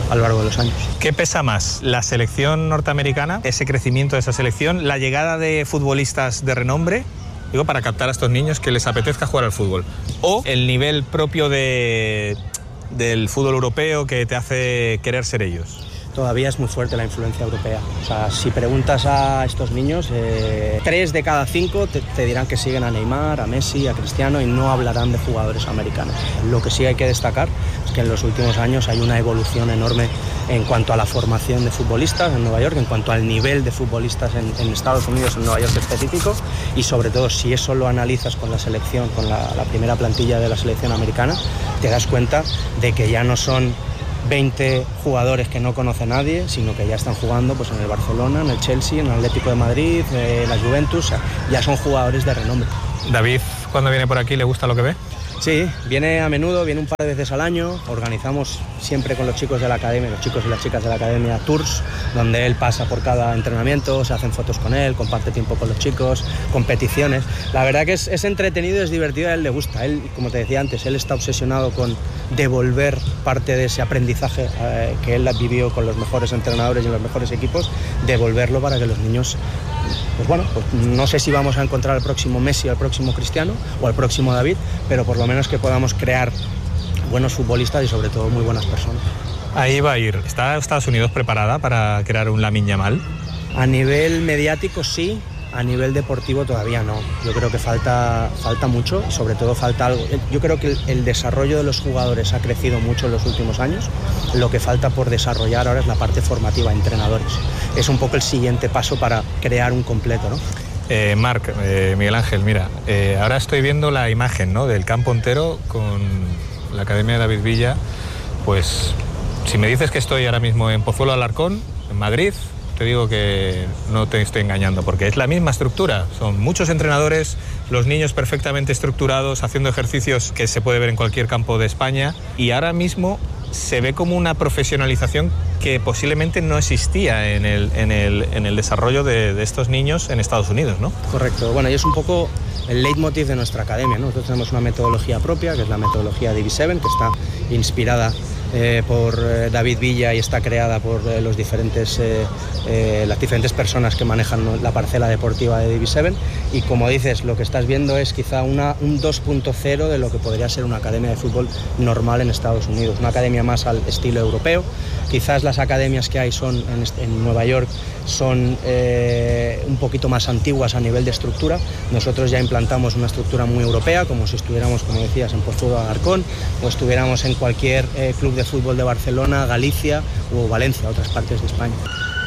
a lo largo de los años. ¿Qué pesa más? ¿La selección norteamericana, ese crecimiento de esa selección, la llegada de futbolistas de renombre, digo, para captar a estos niños que les apetezca jugar al fútbol, o el nivel propio de, del fútbol europeo que te hace querer ser ellos? Todavía es muy fuerte la influencia europea. O sea, si preguntas a estos niños, eh, tres de cada cinco te, te dirán que siguen a Neymar, a Messi, a Cristiano y no hablarán de jugadores americanos. Lo que sí hay que destacar es que en los últimos años hay una evolución enorme en cuanto a la formación de futbolistas en Nueva York, en cuanto al nivel de futbolistas en, en Estados Unidos, en Nueva York específico, y sobre todo si eso lo analizas con la selección, con la, la primera plantilla de la selección americana, te das cuenta de que ya no son veinte jugadores que no conoce nadie, sino que ya están jugando pues, en el Barcelona, en el Chelsea, en el Atlético de Madrid, en la Juventus, o sea, ya son jugadores de renombre. David, cuando viene por aquí, ¿le gusta lo que ve? Sí, viene a menudo, viene un par de veces al año. Organizamos siempre con los chicos de la academia, los chicos y las chicas de la academia, tours, donde él pasa por cada entrenamiento, se hacen fotos con él, comparte tiempo con los chicos, competiciones. La verdad que es, es entretenido, es divertido, a él le gusta. Él, como te decía antes, él está obsesionado con devolver parte de ese aprendizaje eh, que él vivió con los mejores entrenadores y en los mejores equipos, devolverlo para que los niños... Pues bueno, pues no sé si vamos a encontrar al próximo Messi, al próximo Cristiano o al próximo David, pero por lo menos que podamos crear buenos futbolistas y sobre todo muy buenas personas. Ahí va a ir. ¿Está Estados Unidos preparada para crear un Lamine Yamal? A nivel mediático sí, a nivel deportivo todavía no. Yo creo que falta, falta mucho y sobre todo falta algo. Yo creo que el, el desarrollo de los jugadores ha crecido mucho en los últimos años. Lo que falta por desarrollar ahora es la parte formativa, entrenadores. Es un poco el siguiente paso para crear un completo, ¿no? Eh, Marc, eh, Miguel Ángel, mira, eh, ahora estoy viendo la imagen, ¿no?, del campo entero con la Academia de David Villa. Pues si me dices que estoy ahora mismo en Pozuelo de Alarcón, en Madrid, te digo que no te estoy engañando, porque es la misma estructura. Son muchos entrenadores, los niños perfectamente estructurados, haciendo ejercicios que se puede ver en cualquier campo de España, y ahora mismo se ve como una profesionalización que posiblemente no existía en el, en el, en el desarrollo de, de estos niños en Estados Unidos, ¿no? Correcto. Bueno, y es un poco el leitmotiv de nuestra academia, ¿no? Nosotros tenemos una metodología propia, que es la metodología Divi siete, que está inspirada Eh, por eh, David Villa y está creada por eh, los diferentes, eh, eh, las diferentes personas que manejan la parcela deportiva de Divi siete, y como dices, lo que estás viendo es quizá una, un dos punto cero de lo que podría ser una academia de fútbol normal en Estados Unidos, una academia más al estilo europeo. Quizás las academias que hay son en, en Nueva York son eh, un poquito más antiguas a nivel de estructura. Nosotros ya implantamos una estructura muy europea, como si estuviéramos, como decías, en Pozuelo de Alarcón o estuviéramos en cualquier eh, club de fútbol de Barcelona, Galicia o Valencia, otras partes de España.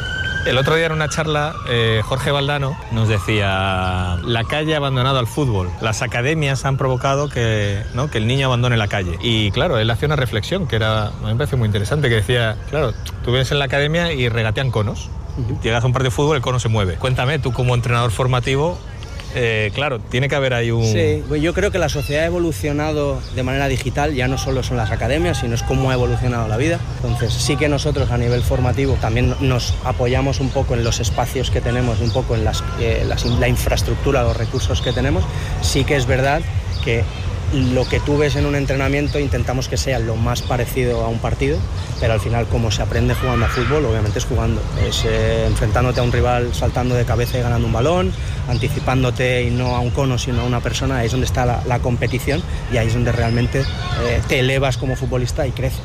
El otro día en una charla, eh, Jorge Valdano nos decía: la calle ha abandonado al fútbol, las academias han provocado que, ¿no?, que el niño abandone la calle. Y claro, él hacía una reflexión que era, a mí me pareció muy interesante, que decía, claro, tú vienes en la academia y regatean conos. Uh-huh. Llegas a un partido de fútbol, el cono se mueve. Cuéntame, tú como entrenador formativo, Eh, claro, tiene que haber ahí un... Sí, yo creo que la sociedad ha evolucionado de manera digital, ya no solo son las academias, sino es cómo ha evolucionado la vida. Entonces sí que nosotros a nivel formativo también nos apoyamos un poco en los espacios que tenemos, un poco en las, eh, las, la infraestructura, los recursos que tenemos. Sí que es verdad que lo que tú ves en un entrenamiento intentamos que sea lo más parecido a un partido, pero al final como se aprende jugando a fútbol, obviamente es jugando, es eh, enfrentándote a un rival, saltando de cabeza y ganando un balón, anticipándote y no a un cono sino a una persona. Ahí es donde está la, la competición y ahí es donde realmente eh, te elevas como futbolista y creces.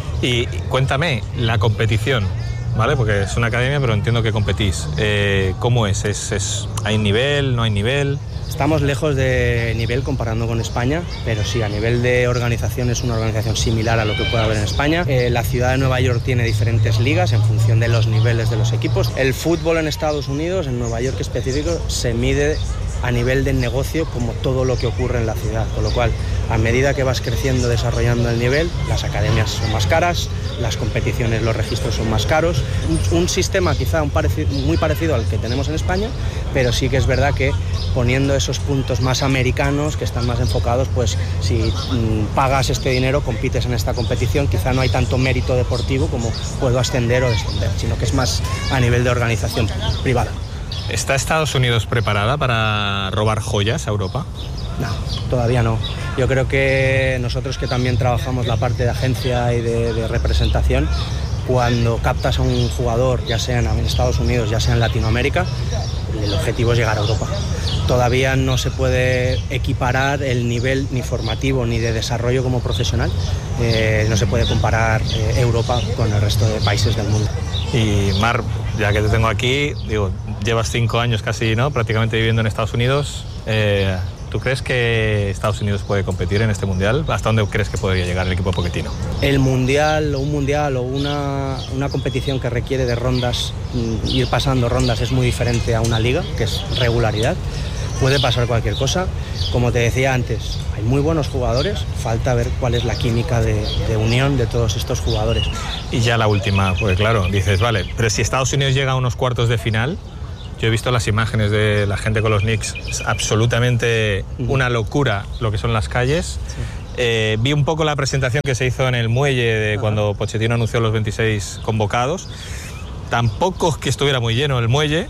Y cuéntame, la competición, ¿vale? Porque es una academia, pero entiendo que competís. Eh, ¿Cómo es? ¿Es, es? ¿Hay nivel? ¿No hay nivel? Estamos lejos de nivel comparando con España, pero sí, a nivel de organización es una organización similar a lo que puede haber en España. Eh, la ciudad de Nueva York tiene diferentes ligas en función de los niveles de los equipos. El fútbol en Estados Unidos, en Nueva York específico, se mide a nivel de negocio como todo lo que ocurre en la ciudad, con lo cual a medida que vas creciendo, desarrollando el nivel, las academias son más caras, las competiciones, los registros son más caros, un, un sistema quizá un parecido, muy parecido al que tenemos en España, pero sí que es verdad que poniendo esos puntos más americanos que están más enfocados, pues si mmm, pagas este dinero, compites en esta competición, quizá no hay tanto mérito deportivo como puedo ascender o descender, sino que es más a nivel de organización privada. ¿Está Estados Unidos preparada para robar joyas a Europa? No, todavía no. Yo creo que nosotros que también trabajamos la parte de agencia y de, de representación, cuando captas a un jugador, ya sea en Estados Unidos, ya sea en Latinoamérica, el objetivo es llegar a Europa. Todavía no se puede equiparar el nivel ni formativo ni de desarrollo como profesional. Eh, no se puede comparar eh, Europa con el resto de países del mundo. Y Mar, ya que te tengo aquí, digo, llevas cinco años casi, ¿no?, prácticamente viviendo en Estados Unidos. Eh, ¿Tú crees que Estados Unidos puede competir en este mundial? ¿Hasta dónde crees que podría llegar el equipo de Pochettino? El mundial o un mundial o una, una competición que requiere de rondas, ir pasando rondas, es muy diferente a una liga, que es regularidad. Puede pasar cualquier cosa. Como te decía antes, hay muy buenos jugadores, falta ver cuál es la química de, de unión de todos estos jugadores. Y ya la última, porque claro, dices, vale, pero si Estados Unidos llega a unos cuartos de final, yo he visto las imágenes de la gente con los Knicks, es absolutamente una locura lo que son las calles. Sí. Eh, vi un poco la presentación que se hizo en el muelle de cuando Pochettino anunció los veintiséis convocados. Tampoco es que estuviera muy lleno el muelle.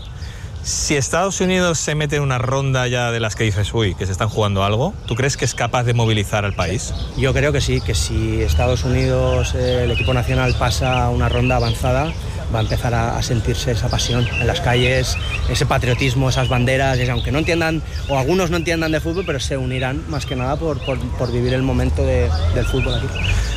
Si Estados Unidos se mete en una ronda ya de las que dices, uy, que se están jugando algo, ¿tú crees que es capaz de movilizar al país? Yo creo que sí, que si Estados Unidos, eh, el equipo nacional pasa a una ronda avanzada, va a empezar a, a sentirse esa pasión en las calles, ese patriotismo, esas banderas, y aunque no entiendan, o algunos no entiendan de fútbol, pero se unirán más que nada por, por, por vivir el momento de, del fútbol aquí.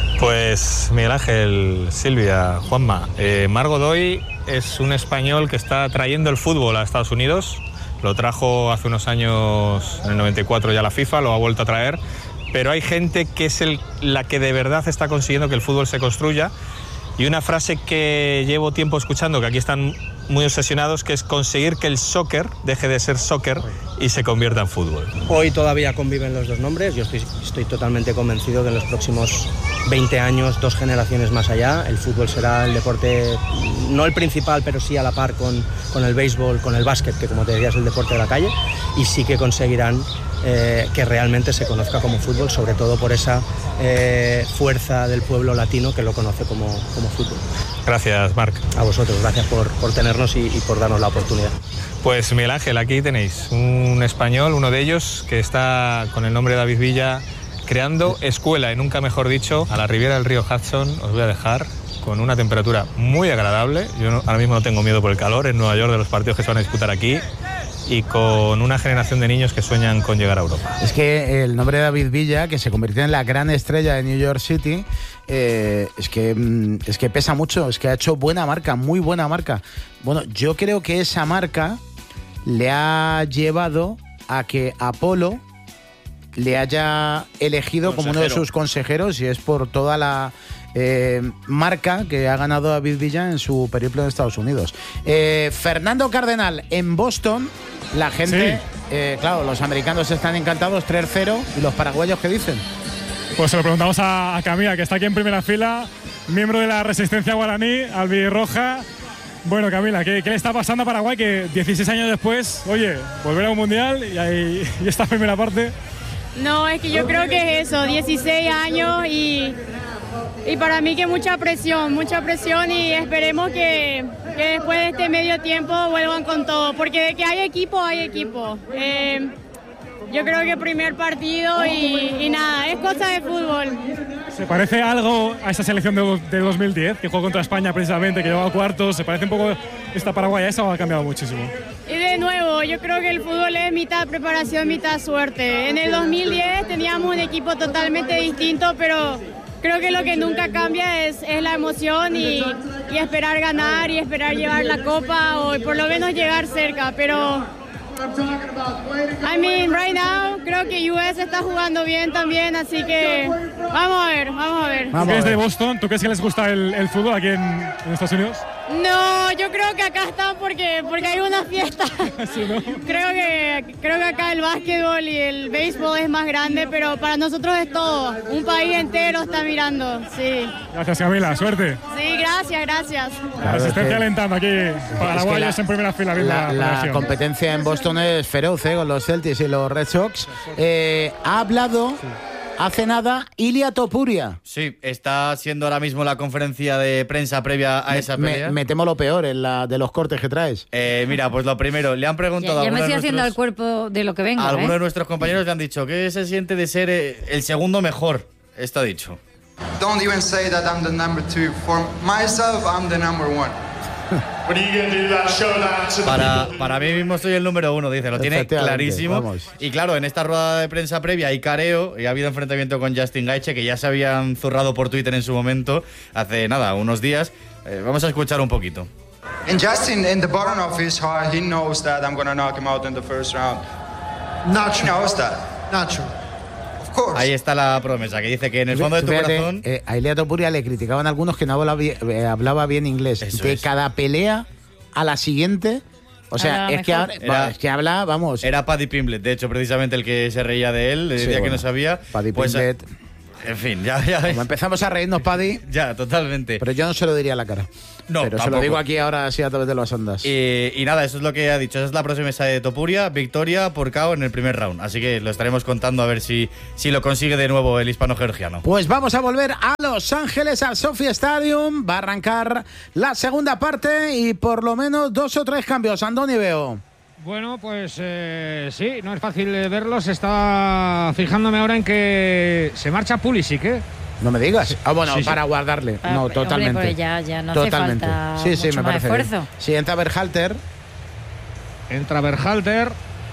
Pues Miguel Ángel, Silvia, Juanma, eh, Marc Godoy es un español que está trayendo el fútbol a Estados Unidos. Lo trajo hace unos años, en el noventa y cuatro ya la FIFA, lo ha vuelto a traer. Pero hay gente que es el, la que de verdad está consiguiendo que el fútbol se construya. Y una frase que llevo tiempo escuchando, que aquí están muy obsesionados, que es conseguir que el soccer deje de ser soccer y se convierta en fútbol. Hoy todavía conviven los dos nombres. Yo estoy, estoy totalmente convencido que en los próximos veinte años, dos generaciones más allá, el fútbol será el deporte, no el principal, pero sí a la par con, con el béisbol, con el básquet, que como te decía es el deporte de la calle, y sí que conseguirán eh, que realmente se conozca como fútbol, sobre todo por esa eh, fuerza del pueblo latino que lo conoce como, como fútbol. Gracias, Marc. A vosotros, gracias por, por tenernos y, y por darnos la oportunidad. Pues Miguel Ángel, aquí tenéis un español, uno de ellos, que está con el nombre de David Villa creando escuela, y nunca mejor dicho, a la ribera del río Hudson. Os voy a dejar con una temperatura muy agradable. Yo no, ahora mismo no tengo miedo por el calor en Nueva York de los partidos que se van a disputar aquí, y con una generación de niños que sueñan con llegar a Europa. Es que el nombre de David Villa, que se convirtió en la gran estrella de New York City, eh, es que es que pesa mucho, es que ha hecho buena marca, muy buena marca. Bueno, yo creo que esa marca le ha llevado a que Apolo le haya elegido Consejero. como uno de sus consejeros, y es por toda la eh, marca que ha ganado David Villa en su periplo en Estados Unidos. Eh, Fernando Cardenal, en Boston, la gente, sí. eh, claro, los americanos están encantados, tres cero, ¿y los paraguayos qué dicen? Pues se lo preguntamos a, a Camila, que está aquí en primera fila, miembro de la Resistencia Guaraní, albirroja. Bueno, Camila, ¿qué, ¿qué le está pasando a Paraguay que dieciséis años después, oye, volver a un mundial y, ahí, y esta primera parte? No, es que yo creo que es eso, dieciséis años y, y para mí que mucha presión, mucha presión, y esperemos que, que después de este medio tiempo vuelvan con todo, porque de que hay equipo, hay equipo. Eh, yo creo que primer partido y, y nada, es cosa de fútbol. ¿Se parece algo a esa selección de, de dos mil diez, que jugó contra España precisamente, que llegó a cuartos? ¿Se parece un poco esta Paraguay a esa o ha cambiado muchísimo? Y de nuevo, yo creo que el fútbol es mitad preparación, mitad suerte. En el dos mil diez teníamos un equipo totalmente distinto, pero creo que lo que nunca cambia es, es la emoción y, y esperar ganar y esperar llevar la copa o por lo menos llegar cerca, pero... I mean, right now creo que U S está jugando bien también, así que vamos a ver, vamos a ver. ¿Tú crees de Boston? ¿Tú crees que les gusta el, el fútbol aquí en, en Estados Unidos? No, yo creo que acá están porque, porque hay una fiesta. ¿Sí, no? Creo que, creo que acá el básquetbol y el béisbol es más grande, pero para nosotros es todo. Un país entero está mirando, sí. Gracias, Camila, suerte. Sí, gracias, gracias. La resistencia alentando aquí, paraguayos es que la, en primera fila. La, la, la competencia en Boston es feroz, ¿eh? Con los Celtics y los Red Sox. Eh, ha hablado... Sí. Hace nada, Ilia Topuria. Sí, está siendo ahora mismo la conferencia de prensa previa a me, esa pelea. Me, me temo lo peor en la de los cortes que traes. Eh, mira, pues lo primero, le han preguntado... Ya, ya a me estoy de haciendo nuestros, al cuerpo de lo que venga. Algunos ¿eh? de nuestros compañeros le han dicho que se siente de ser el segundo mejor. Esto ha dicho. Don't even say that I'm the number two. For myself, I'm the number one. Para, para mí mismo soy el número uno, dice, lo tiene clarísimo. Vamos. Y claro, en esta rueda de prensa previa hay careo y ha habido enfrentamiento con Justin Gaethje, que ya se habían zurrado por Twitter en su momento, hace nada, unos días. Eh, vamos a escuchar un poquito. And Justin, in the bottom of his heart, he knows that I'm gonna knock him out in the first round. Not true. He knows that. Not true. Of course. Ahí está la promesa, que dice que en el fondo de tu Fíjate, corazón... Eh, a Ilia Topuria le criticaban algunos que no hablaba bien, eh, hablaba bien inglés. Eso de es. cada pelea a la siguiente... O sea, es que, habla, Era- es que habla, vamos... Era Paddy Pimblett, de hecho, precisamente el que se reía de él, le Sí, decía que bueno, no sabía. Paddy Pues, Pimblett. En fin, ya, ya ves. Como empezamos a reírnos, Paddy... Ya, totalmente. Pero yo no se lo diría a la cara. No, Pero se tampoco. lo digo aquí ahora así a través de las ondas. Y, y nada, eso es lo que ha dicho. Esa es la próxima mesa de Topuria, victoria por K O en el primer round. Así que lo estaremos contando a ver si, si lo consigue de nuevo el hispano-georgiano. Pues vamos a volver a Los Ángeles, al Sophie Stadium. Va a arrancar la segunda parte y por lo menos dos o tres cambios. Andoni, veo. Bueno, pues eh, sí, no es fácil eh, verlos. Estaba fijándome ahora en que se marcha Pulisic, ¿eh? No me digas. Ah, bueno, Sí, sí. para guardarle. Ah, no, hombre, totalmente. pues ya- ya no hace totalmente. falta Sí, sí, mucho me más parece. bien. esfuerzo. Sí, entra Berhalter. Entra Berhalter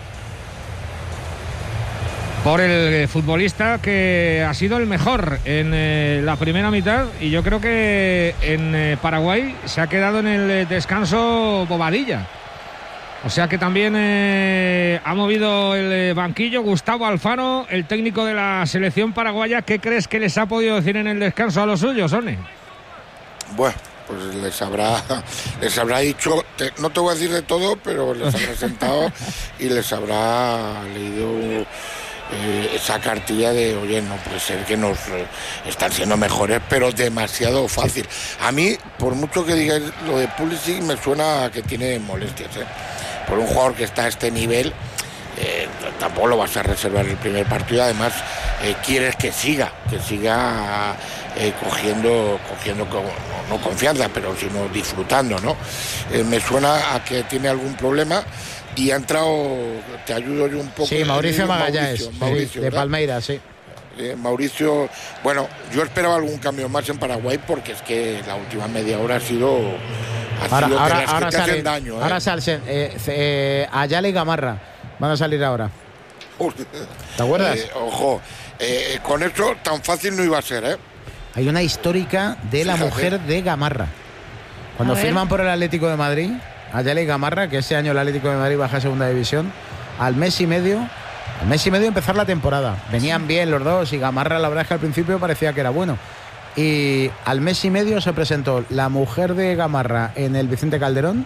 por el eh, futbolista que ha sido el mejor en eh, la primera mitad, y yo creo que en eh, Paraguay se ha quedado en el eh, descanso Bobadilla. O sea que también eh, ha movido el eh, banquillo Gustavo Alfaro, el técnico de la selección paraguaya. ¿Qué crees que les ha podido decir en el descanso a los suyos, One? Bueno, pues les habrá, les habrá dicho, te- no te voy a decir de todo, pero les habrá sentado y les habrá leído eh, esa cartilla de, oye, no puede ser que nos eh, están siendo mejores, pero demasiado fácil. A mí, por mucho que digáis lo de Pulisic, me suena a que tiene molestias, ¿eh? Por un jugador que está a este nivel, eh, tampoco lo vas a reservar el primer partido. Además, eh, quieres que siga, que siga eh, cogiendo, cogiendo co- no, no confianza, pero sino disfrutando, ¿no? Eh, me suena a que tiene algún problema y ha entrado, te ayudo yo un poco. Sí, Mauricio eh, Magallanes, Mauricio, sí, Mauricio, de ¿verdad? Palmeiras, sí. Eh, Mauricio, bueno, yo esperaba algún cambio más en Paraguay porque es que la última media hora ha sido, ha Ahora, sido de ahora, las que ahora te sale, hacen daño, ¿eh? ahora salen eh, eh, Ayala y Gamarra. Van a salir ahora. ¿Te acuerdas? Eh, ojo, eh, con eso tan fácil no iba a ser, ¿eh? Hay una histórica de la Fíjate. mujer de Gamarra. Cuando A ver. firman por el Atlético de Madrid, Ayala y Gamarra, que ese año el Atlético de Madrid baja a segunda división, al mes y medio, al mes y medio empezar la temporada. Venían bien los dos y Gamarra, la verdad es que al principio parecía que era bueno. Y al mes y medio se presentó la mujer de Gamarra en el Vicente Calderón,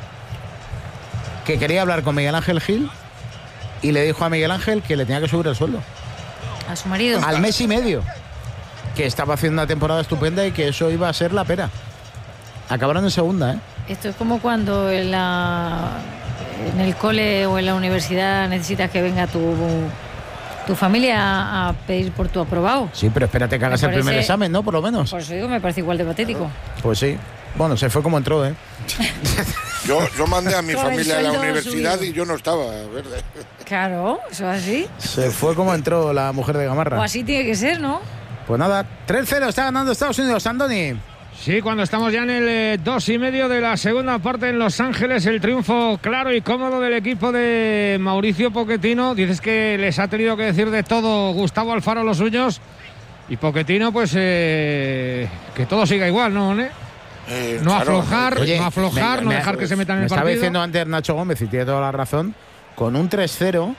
que quería hablar con Miguel Ángel Gil y le dijo a Miguel Ángel que le tenía que subir el sueldo. A su marido. Al mes y medio. Que estaba haciendo una temporada estupenda y que eso iba a ser la pera. Acabaron en segunda, ¿eh? Esto es como cuando en, la, en el cole o en la universidad necesitas que venga tu, tu familia a, a pedir por tu aprobado. Sí, pero espérate que hagas Me el primer parece- examen, ¿no? Por lo menos. Por eso digo, me parece igual de patético. Pues sí. Bueno, se fue como entró, ¿eh? Yo, yo mandé a mi Con el familia a la sueldo universidad subido. y yo no estaba, ¿verdad? Claro, eso es así. Se fue como entró la mujer de Gamarra. O así tiene que ser, ¿no? Pues nada, tres cero está ganando Estados Unidos, Andoni. Sí, cuando estamos ya en el eh, dos y medio de la segunda parte en Los Ángeles, el triunfo claro y cómodo del equipo de Mauricio Pochettino. Dices que les ha tenido que decir de todo Gustavo Alfaro, los suyos, y Pochettino, pues eh, que todo siga igual, ¿no, Ne? Eh, No claro. aflojar, Oye, no aflojar, me- no me- dejar que se metan en Me el estaba partido. diciendo antes Nacho Gómez, y tiene toda la razón, con un tres cero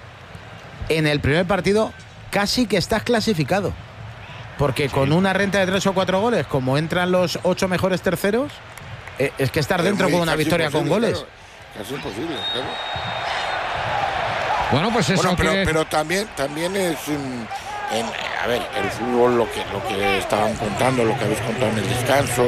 en el primer partido casi que estás clasificado. Porque con una renta de tres o cuatro goles, como entran los ocho mejores terceros, eh, es que estar Es dentro muy- con una casi victoria con imposible, goles. claro. Casi imposible, claro. Bueno, pues eso Bueno, pero, que... pero también, también es, mm, en, a ver, el fútbol, lo que, lo que estaban contando, lo que habéis contado en el descanso,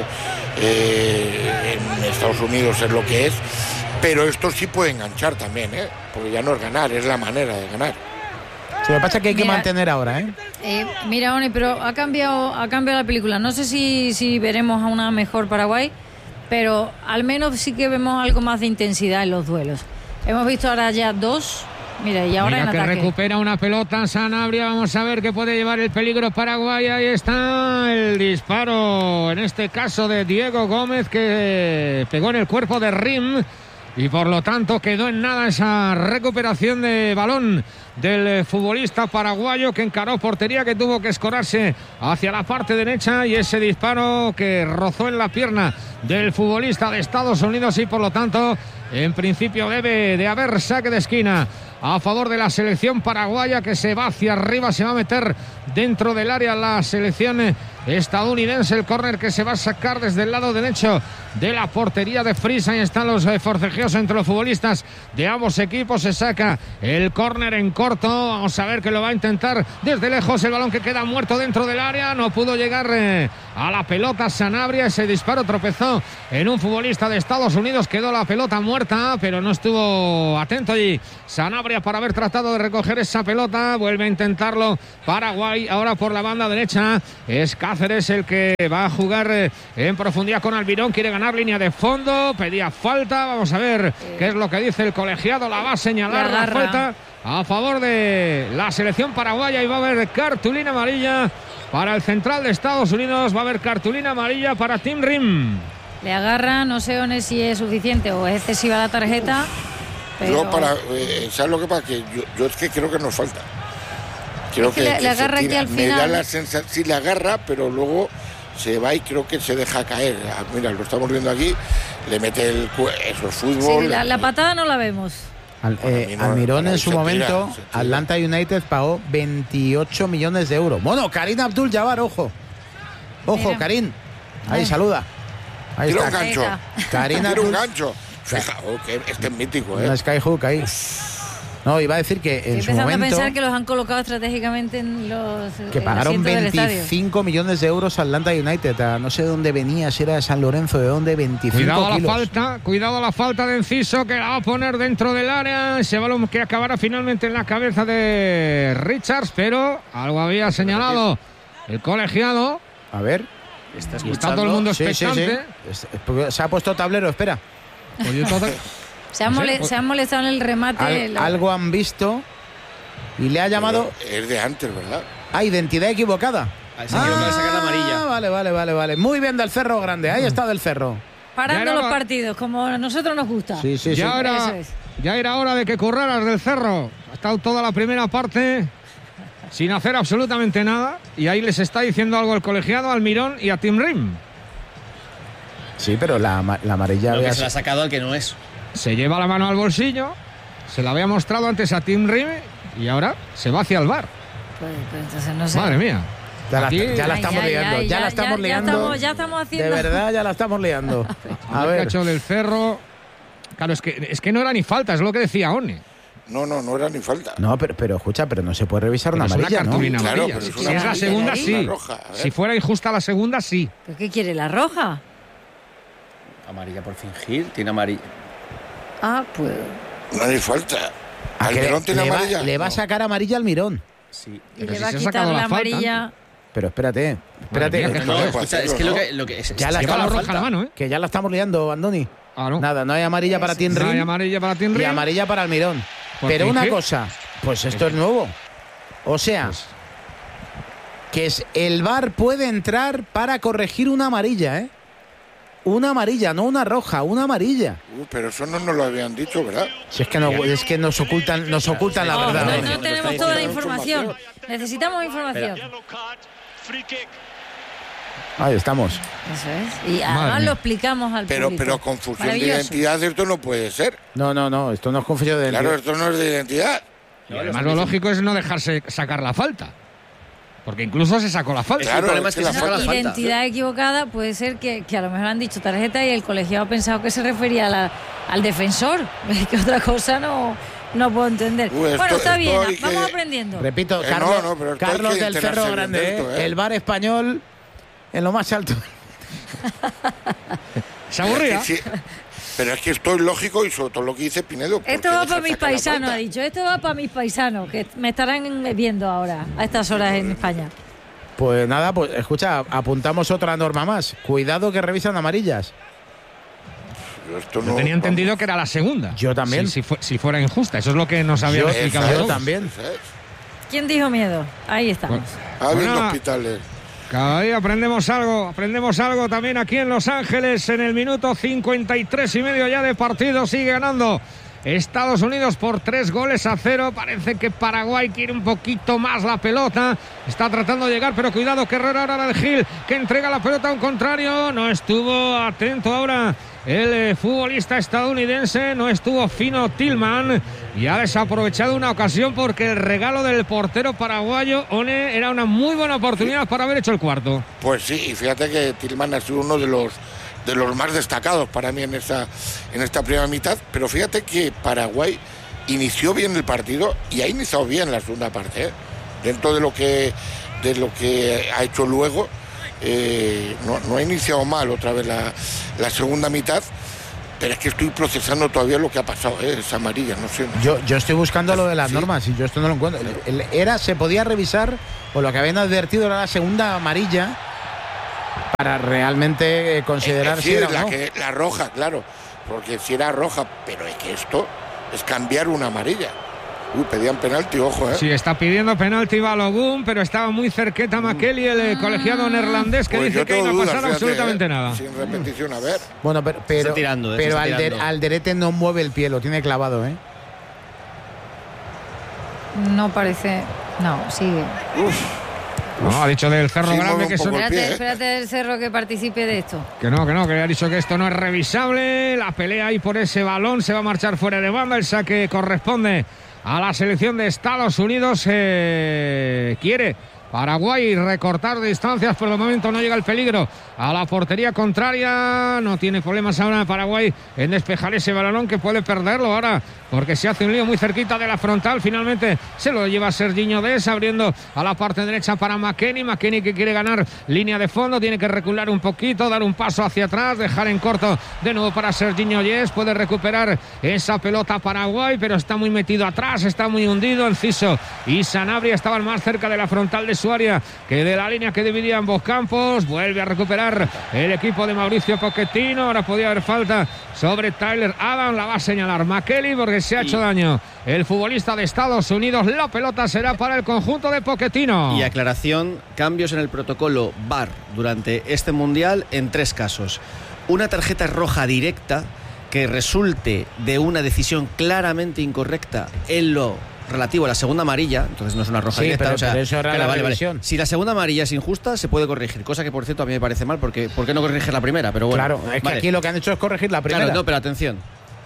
eh, en Estados Unidos es lo que es, pero esto sí puede enganchar también, ¿eh? Porque ya no es ganar, es la manera de ganar. Sí, lo que pasa es que hay que Mira, mantener ahora, ¿eh? Eh, mira, Oni, pero ha cambiado, ha cambiado la película. No sé si, si veremos a una mejor Paraguay, pero al menos sí que vemos algo más de intensidad en los duelos. Hemos visto ahora ya dos Mira, y ahora Mira en que ataque. recupera una pelota Sanabria. Vamos a ver qué puede llevar el peligro Paraguay. Ahí está el disparo, en este caso de Diego Gómez, que pegó en el cuerpo de Rim. Y por lo tanto quedó en nada esa recuperación de balón del futbolista paraguayo, que encaró portería, que tuvo que escorarse hacia la parte derecha, y ese disparo que rozó en la pierna del futbolista de Estados Unidos, y por lo tanto en principio debe de haber saque de esquina a favor de la selección paraguaya, que se va hacia arriba, se va a meter dentro del área la selección estadounidense. El córner que se va a sacar desde el lado derecho de la portería de Frisa. Ahí están los eh, forcejeos entre los futbolistas de ambos equipos. Se saca el córner en corto. Vamos a ver que lo va a intentar desde lejos. El balón que queda muerto dentro del área. No pudo llegar eh, a la pelota Sanabria. Ese disparo tropezó en un futbolista de Estados Unidos. Quedó la pelota muerta, pero no estuvo atento allí Sanabria para haber tratado de recoger esa pelota. Vuelve a intentarlo Paraguay. Ahora por la banda derecha es Cáceres el que va a jugar eh, en profundidad con Almirón. Quiere ganar línea de fondo, pedía falta. Vamos a ver qué es lo que dice el colegiado. La va a señalar la, la falta a favor de la selección paraguaya, y va a haber cartulina amarilla para el central de Estados Unidos. Va a haber cartulina amarilla para Tim Rim. Le agarra, no sé One, si es suficiente o es excesiva la tarjeta. Pero... Yo para, eh, ¿sabes lo que pasa? Que yo, yo es que creo que nos falta. Creo es que, que, le, que le agarra aquí al me final. da la sensación, sí le agarra, pero luego se va y creo que se deja caer. Mira, lo estamos viendo aquí, le mete el eso es fútbol. Sí, la, la patada no la vemos. Al, eh, Almirón en su momento, Atlanta United pagó veintiocho millones de euros. Bueno, Karim Abdul-Jabbar, ojo. Ojo, Mira. Karim. Ahí, Ay. saluda. Ahí Tira está. un gancho. Karim Tira Abdul... un gancho. Fija, oh, que este es mítico, ¿eh? Una skyhook ahí. No, iba a decir que en Estoy su empezando momento... a pensar que los han colocado estratégicamente en los... Que pagaron veinticinco millones de euros a Atlanta United. A no sé de dónde venía, si era de San Lorenzo, de dónde, veinticinco cuidado kilos. la falta, cuidado la falta de Enciso, que la va a poner dentro del área. Ese balón que acabará finalmente en la cabeza de Richards, pero algo había señalado el colegiado. A ver. Está, está todo el mundo expectante. Sí, sí, sí. Se ha puesto tablero, espera. Se han, mole se han molestado en el remate. Al la... Algo han visto y le ha llamado... Pero es de antes, ¿verdad? Ah, identidad equivocada. Al señor ah, que le saca la amarilla. Vale, vale, vale, vale. Muy bien del Cerro Grande. Ahí está del Cerro. Parando los partidos, como a nosotros nos gusta. Sí, sí, ya sí. Era, es. Ya era hora de que curraras del Cerro. Ha estado toda la primera parte sin hacer absolutamente nada. Y ahí les está diciendo algo el colegiado, Almirón y a Tim Rim. Sí, pero la, la amarilla... Lo que había... se la ha sacado al que no es. Se lleva la mano al bolsillo, se la había mostrado antes a Tim Rim y ahora se va hacia el bar. Pues, pues entonces no sé. Madre mía. Ya la, ya la estamos ay, liando, ay, ya, ya la estamos ya, liando. Ya estamos, ya estamos haciendo. De verdad, ya la estamos liando. A ver. Cacho del Cerro. Claro, es que, es que no era ni falta, es lo que decía One. No, no, no era ni falta. No, pero, pero escucha, pero no se puede revisar pero una amarilla, una ¿no? Amarilla. Claro, pero es si una es la segunda, sí. Roja, si fuera injusta la segunda, sí. ¿Pero qué quiere, la roja? Amarilla por fingir, tiene amarilla. Ah, pues... No hay falta. ¿Almirón tiene le amarilla? Va, le va a sacar amarilla al Mirón. Sí. Y pero le si va a quitar la, la amarilla... Pero espérate, espérate. Mía, no, escucha, es que lo que, lo que es, ya la estamos roja la mano, ¿eh? Que ya la estamos liando, Andoni. Ah, no. Nada, no hay amarilla para Tim Rim. No hay amarilla para Tim Rim. Y amarilla para Almirón. Pero una cosa, pues esto es nuevo. O sea, pues... que es, el V A R puede entrar para corregir una amarilla, ¿eh? Una amarilla, no una roja, una amarilla. Uh, pero eso no nos lo habían dicho, ¿verdad? Si es que no, es que nos ocultan, nos ocultan la verdad. No, no, no tenemos toda la información. Necesitamos información. Ahí estamos. Eso es. Y además Madre lo explicamos al pero, público. Pero confusión de identidad, esto no puede ser. No, no, no, esto no es confusión de identidad. Claro, esto no es de identidad. Y además lo lógico es no dejarse sacar la falta. Porque incluso se sacó la falta. Claro, el problema es que la se sacó la falta. Identidad equivocada puede ser que, que a lo mejor han dicho tarjeta y el colegiado ha pensado que se refería a la, al defensor. Que otra cosa no, no puedo entender. Uh, esto, bueno, está bien, que... vamos aprendiendo. Repito, eh, Carlos, no, no, Carlos del Cerro Grande, esto, ¿eh? El V A R español en lo más alto. Se aburría. Sí, pero es que esto es lógico y sobre todo lo que dice Pinedo. Esto va para mis paisanos, ha dicho. Esto va para mis paisanos, que me estarán viendo ahora, a estas horas en España. Pues nada, pues escucha, apuntamos otra norma más. Cuidado que revisan amarillas. Yo, esto Yo no, tenía vamos. entendido que era la segunda. Yo también. Si, si, fu si fuera injusta, eso es lo que nos habían Yo, explicado. yo todos. también. ¿Quién dijo miedo? Ahí estamos. Habiendo Bueno, hospitales. Cada día aprendemos algo, aprendemos algo también aquí en Los Ángeles en el minuto cincuenta y tres y medio ya de partido. Sigue ganando Estados Unidos por tres goles a cero. Parece que Paraguay quiere un poquito más la pelota. Está tratando de llegar, pero cuidado que Herrera ahora del Gil, que entrega la pelota a un contrario. No estuvo atento ahora el eh, futbolista estadounidense, no estuvo fino Tillman y ha desaprovechado una ocasión porque el regalo del portero paraguayo, One, era una muy buena oportunidad para haber hecho el cuarto. Pues sí, y fíjate que Tillman ha sido uno de los de los más destacados para mí en esta, en esta primera mitad, pero fíjate que Paraguay inició bien el partido y ha iniciado bien la segunda parte, ¿eh? Dentro de lo que de lo que ha hecho luego, eh, no, no ha iniciado mal otra vez la, la segunda mitad, pero es que estoy procesando todavía lo que ha pasado, ¿eh? Esa amarilla, no sé. Yo, yo estoy buscando lo de las Sí. normas y yo esto no lo encuentro. El- el- Era, se podía revisar, o lo que habían advertido era la segunda amarilla para realmente eh, considerar Eh, si sí, era o la, no. que, la roja, claro, porque si era roja, pero es que esto es cambiar una amarilla. Uy, pedían penalti, ojo, ¿eh? Sí, está pidiendo penalti Balogun, pero estaba muy cerqueta McKelly, el eh, colegiado neerlandés, que Pues dice yo que ahí tengo no dudas, pasará fíjate, absolutamente ¿eh? nada. Sin repetición, a ver. Bueno, pero, pero, Está tirando, eh, pero está Alder- tirando. Alderete no mueve el pie, lo tiene clavado, ¿eh? No parece. No, sigue. No, ha dicho del Cerro Sí, Grande mueve que un eso poco no, el pie, Espérate, ¿eh? espérate del Cerro que participe de esto. que no, que no, que ha dicho que esto no es revisable. La pelea ahí por ese balón se va a marchar fuera de banda. El saque corresponde a la selección de Estados Unidos. Eh, quiere Paraguay recortar distancias, por el momento no llega el peligro a la portería contraria. No tiene problemas ahora Paraguay en despejar ese balón, que puede perderlo ahora porque se hace un lío muy cerquita de la frontal. Finalmente se lo lleva Serginho Dest, abriendo a la parte derecha para McKennie. McKennie que quiere ganar línea de fondo, tiene que recular un poquito, dar un paso hacia atrás, dejar en corto de nuevo para Serginho Dest. Puede recuperar esa pelota Paraguay, pero está muy metido atrás, está muy hundido. Enciso y Sanabria estaban más cerca de la frontal de su área que de la línea que dividía ambos campos. Vuelve a recuperar el equipo de Mauricio Pochettino. Ahora podía haber falta sobre Tyler Adams, la va a señalar McKelly porque se ha hecho daño el futbolista de Estados Unidos. La pelota será para el conjunto de Pochettino. Y aclaración, cambios en el protocolo V A R durante este Mundial en tres casos. Una tarjeta roja directa que resulte de una decisión claramente incorrecta en lo relativo a la segunda amarilla, entonces no es una roja Sí, directa. pero- o sea, pero eso era la vale, vale. revisión. Si la segunda amarilla es injusta, se puede corregir, cosa que por cierto a mí me parece mal, porque ¿por qué no corregir la primera? Pero bueno, Claro, es que vale. aquí lo que han hecho es corregir la primera. Claro, no, pero atención.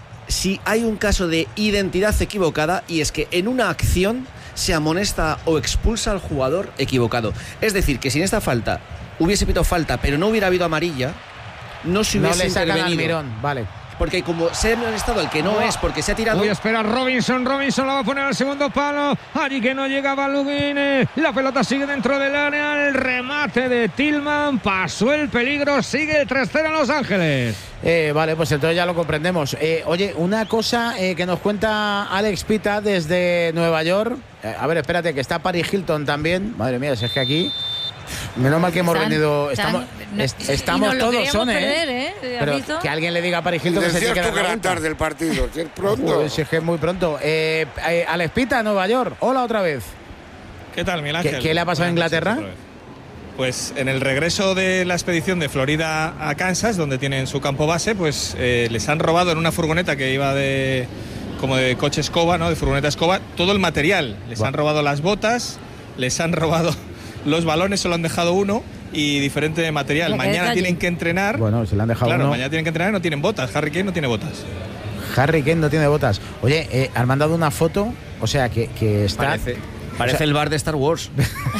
Si hay un caso de identidad equivocada, y es que en una acción se amonesta o expulsa al jugador equivocado. Es decir, que si en esta falta hubiese pitado falta, pero no hubiera habido amarilla, no se No hubiese le sacan al intervenido. mirón, vale. Porque como se ha amonestado al que no es, porque se ha tirado... Voy a esperar Robinson, Robinson la va a poner al segundo palo, allí que no llega Balogun, la pelota sigue dentro del área, el remate de Tillman, pasó el peligro, sigue el tres cero en Los Ángeles. Eh, vale, pues entonces ya lo comprendemos. Eh, oye, una cosa eh, que nos cuenta Alex Pita desde Nueva York. Eh, a ver, espérate, que está Paris Hilton también. Madre mía, si es que aquí... Menos mal que hemos Están- venido... están- Estamos, no- est- y estamos nos lo todos, queríamos son, perder, ¿eh? ¿eh? ¿Has Pero visto? que alguien le diga a Paris Hilton que se tiene Decías que tú dar que la era vuelta. tarde el partido, si es pronto. Joder, si es que es muy pronto. Eh, eh, Alex Pita, Nueva York. Hola otra vez. ¿Qué tal, Miguel ¿Qué, Ángel? qué le ha pasado a Buenas noches Inglaterra? otra vez. Pues en el regreso de la expedición de Florida a Kansas, donde tienen su campo base, pues eh, les han robado en una furgoneta que iba de como de coche escoba, ¿no? De furgoneta escoba, todo el material. Les Buah. han robado las botas, les han robado los balones, solo han dejado uno y diferente material. Ya, qué Mañana detalle. tienen que entrenar. Bueno, se le han dejado Claro, uno. mañana tienen que entrenar y no tienen botas. Harry Kane no tiene botas. Harry Kane no tiene botas. Oye, eh, han mandado una foto, o sea, que, que está... Parece, parece o sea- el bar de Star Wars.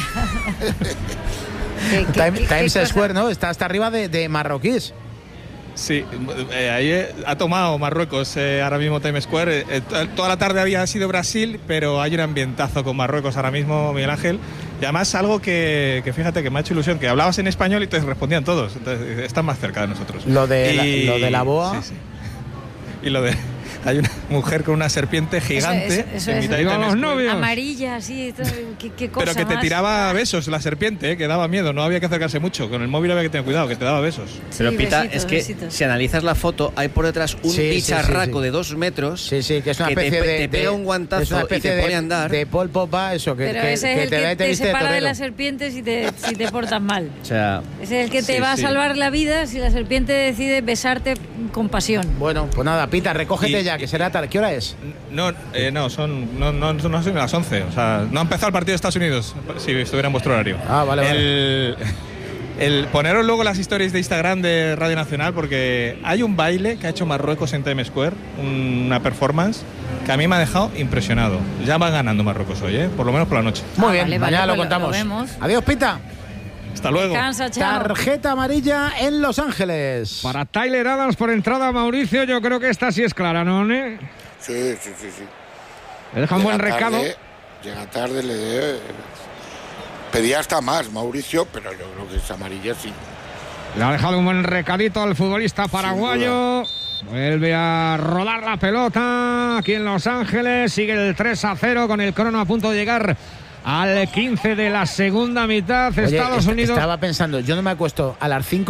¿Qué- qué- Time- qué- qué Times cosa? Square, ¿no? Está hasta arriba de, de marroquíes. Sí, eh, ahí eh, ha tomado Marruecos eh, ahora mismo Times Square. Eh, eh, to- toda la tarde había sido Brasil, pero hay un ambientazo con Marruecos ahora mismo, Miguel Ángel. Y además algo que, que fíjate que me ha hecho ilusión, que hablabas en español y te respondían todos. Entonces, están más cerca de nosotros. Lo de, Y- la, lo de la boa. Sí, sí. Y lo de, hay una mujer con una serpiente gigante. Eso, eso, en eso, mitad de eso. Times los Square. novios. Amarilla, así, todo, qué, qué cosa Pero que te más. tiraba besos la serpiente, ¿eh? Que daba miedo, no había que acercarse mucho. Con el móvil había que tener cuidado, que te daba besos. Pero Sí, Pita, besitos, es que besitos. si analizas la foto, hay por detrás un Sí, sí, bicharraco sí, sí. de dos metros Sí, sí, que es una que te, especie de. te pega de- un guantazo es una y te especie pone de, a andar. De Pol Pot, eso, que, Pero que, ese es que el te que da y te te viste de separa de torero. la serpiente si te, si te portas mal. O sea, Ese es el que te sí, va sí. a salvar la vida si la serpiente decide besarte con pasión. Bueno, pues nada, Pita, recógete Y- ya, que será tarde. ¿Qué hora es? No, eh, no, son, no, no, no son las once. O sea, no ha empezado el partido de Estados Unidos, si estuviera en vuestro horario. Ah, vale, vale. el, el poneros luego las historias de Instagram de Radio Nacional, porque hay un baile que ha hecho Marruecos en Times Square, una performance que a mí me ha dejado impresionado. Ya va ganando Marruecos hoy, ¿eh? Por lo menos por la noche. Muy Ah, bien, vale, mañana vale, lo pues lo- contamos. lo vemos. Adiós, Pita. Hasta luego. Cansa, chao. Tarjeta amarilla en Los Ángeles. Para Tyler Adams por entrada, Mauricio, yo creo que esta sí es clara, ¿no? ¿Ne? Sí, sí, sí, sí. Le deja un buen Llega recado. tarde, llega tarde, le de... pedía hasta más, Mauricio, pero yo creo que es amarilla sí. Le ha dejado un buen recadito al futbolista paraguayo. Vuelve a rodar la pelota aquí en Los Ángeles. Sigue el tres a cero con el crono a punto de llegar al quince de la segunda mitad. Oye, Estados est- Unidos. Estaba pensando, yo no me acuesto a las cinco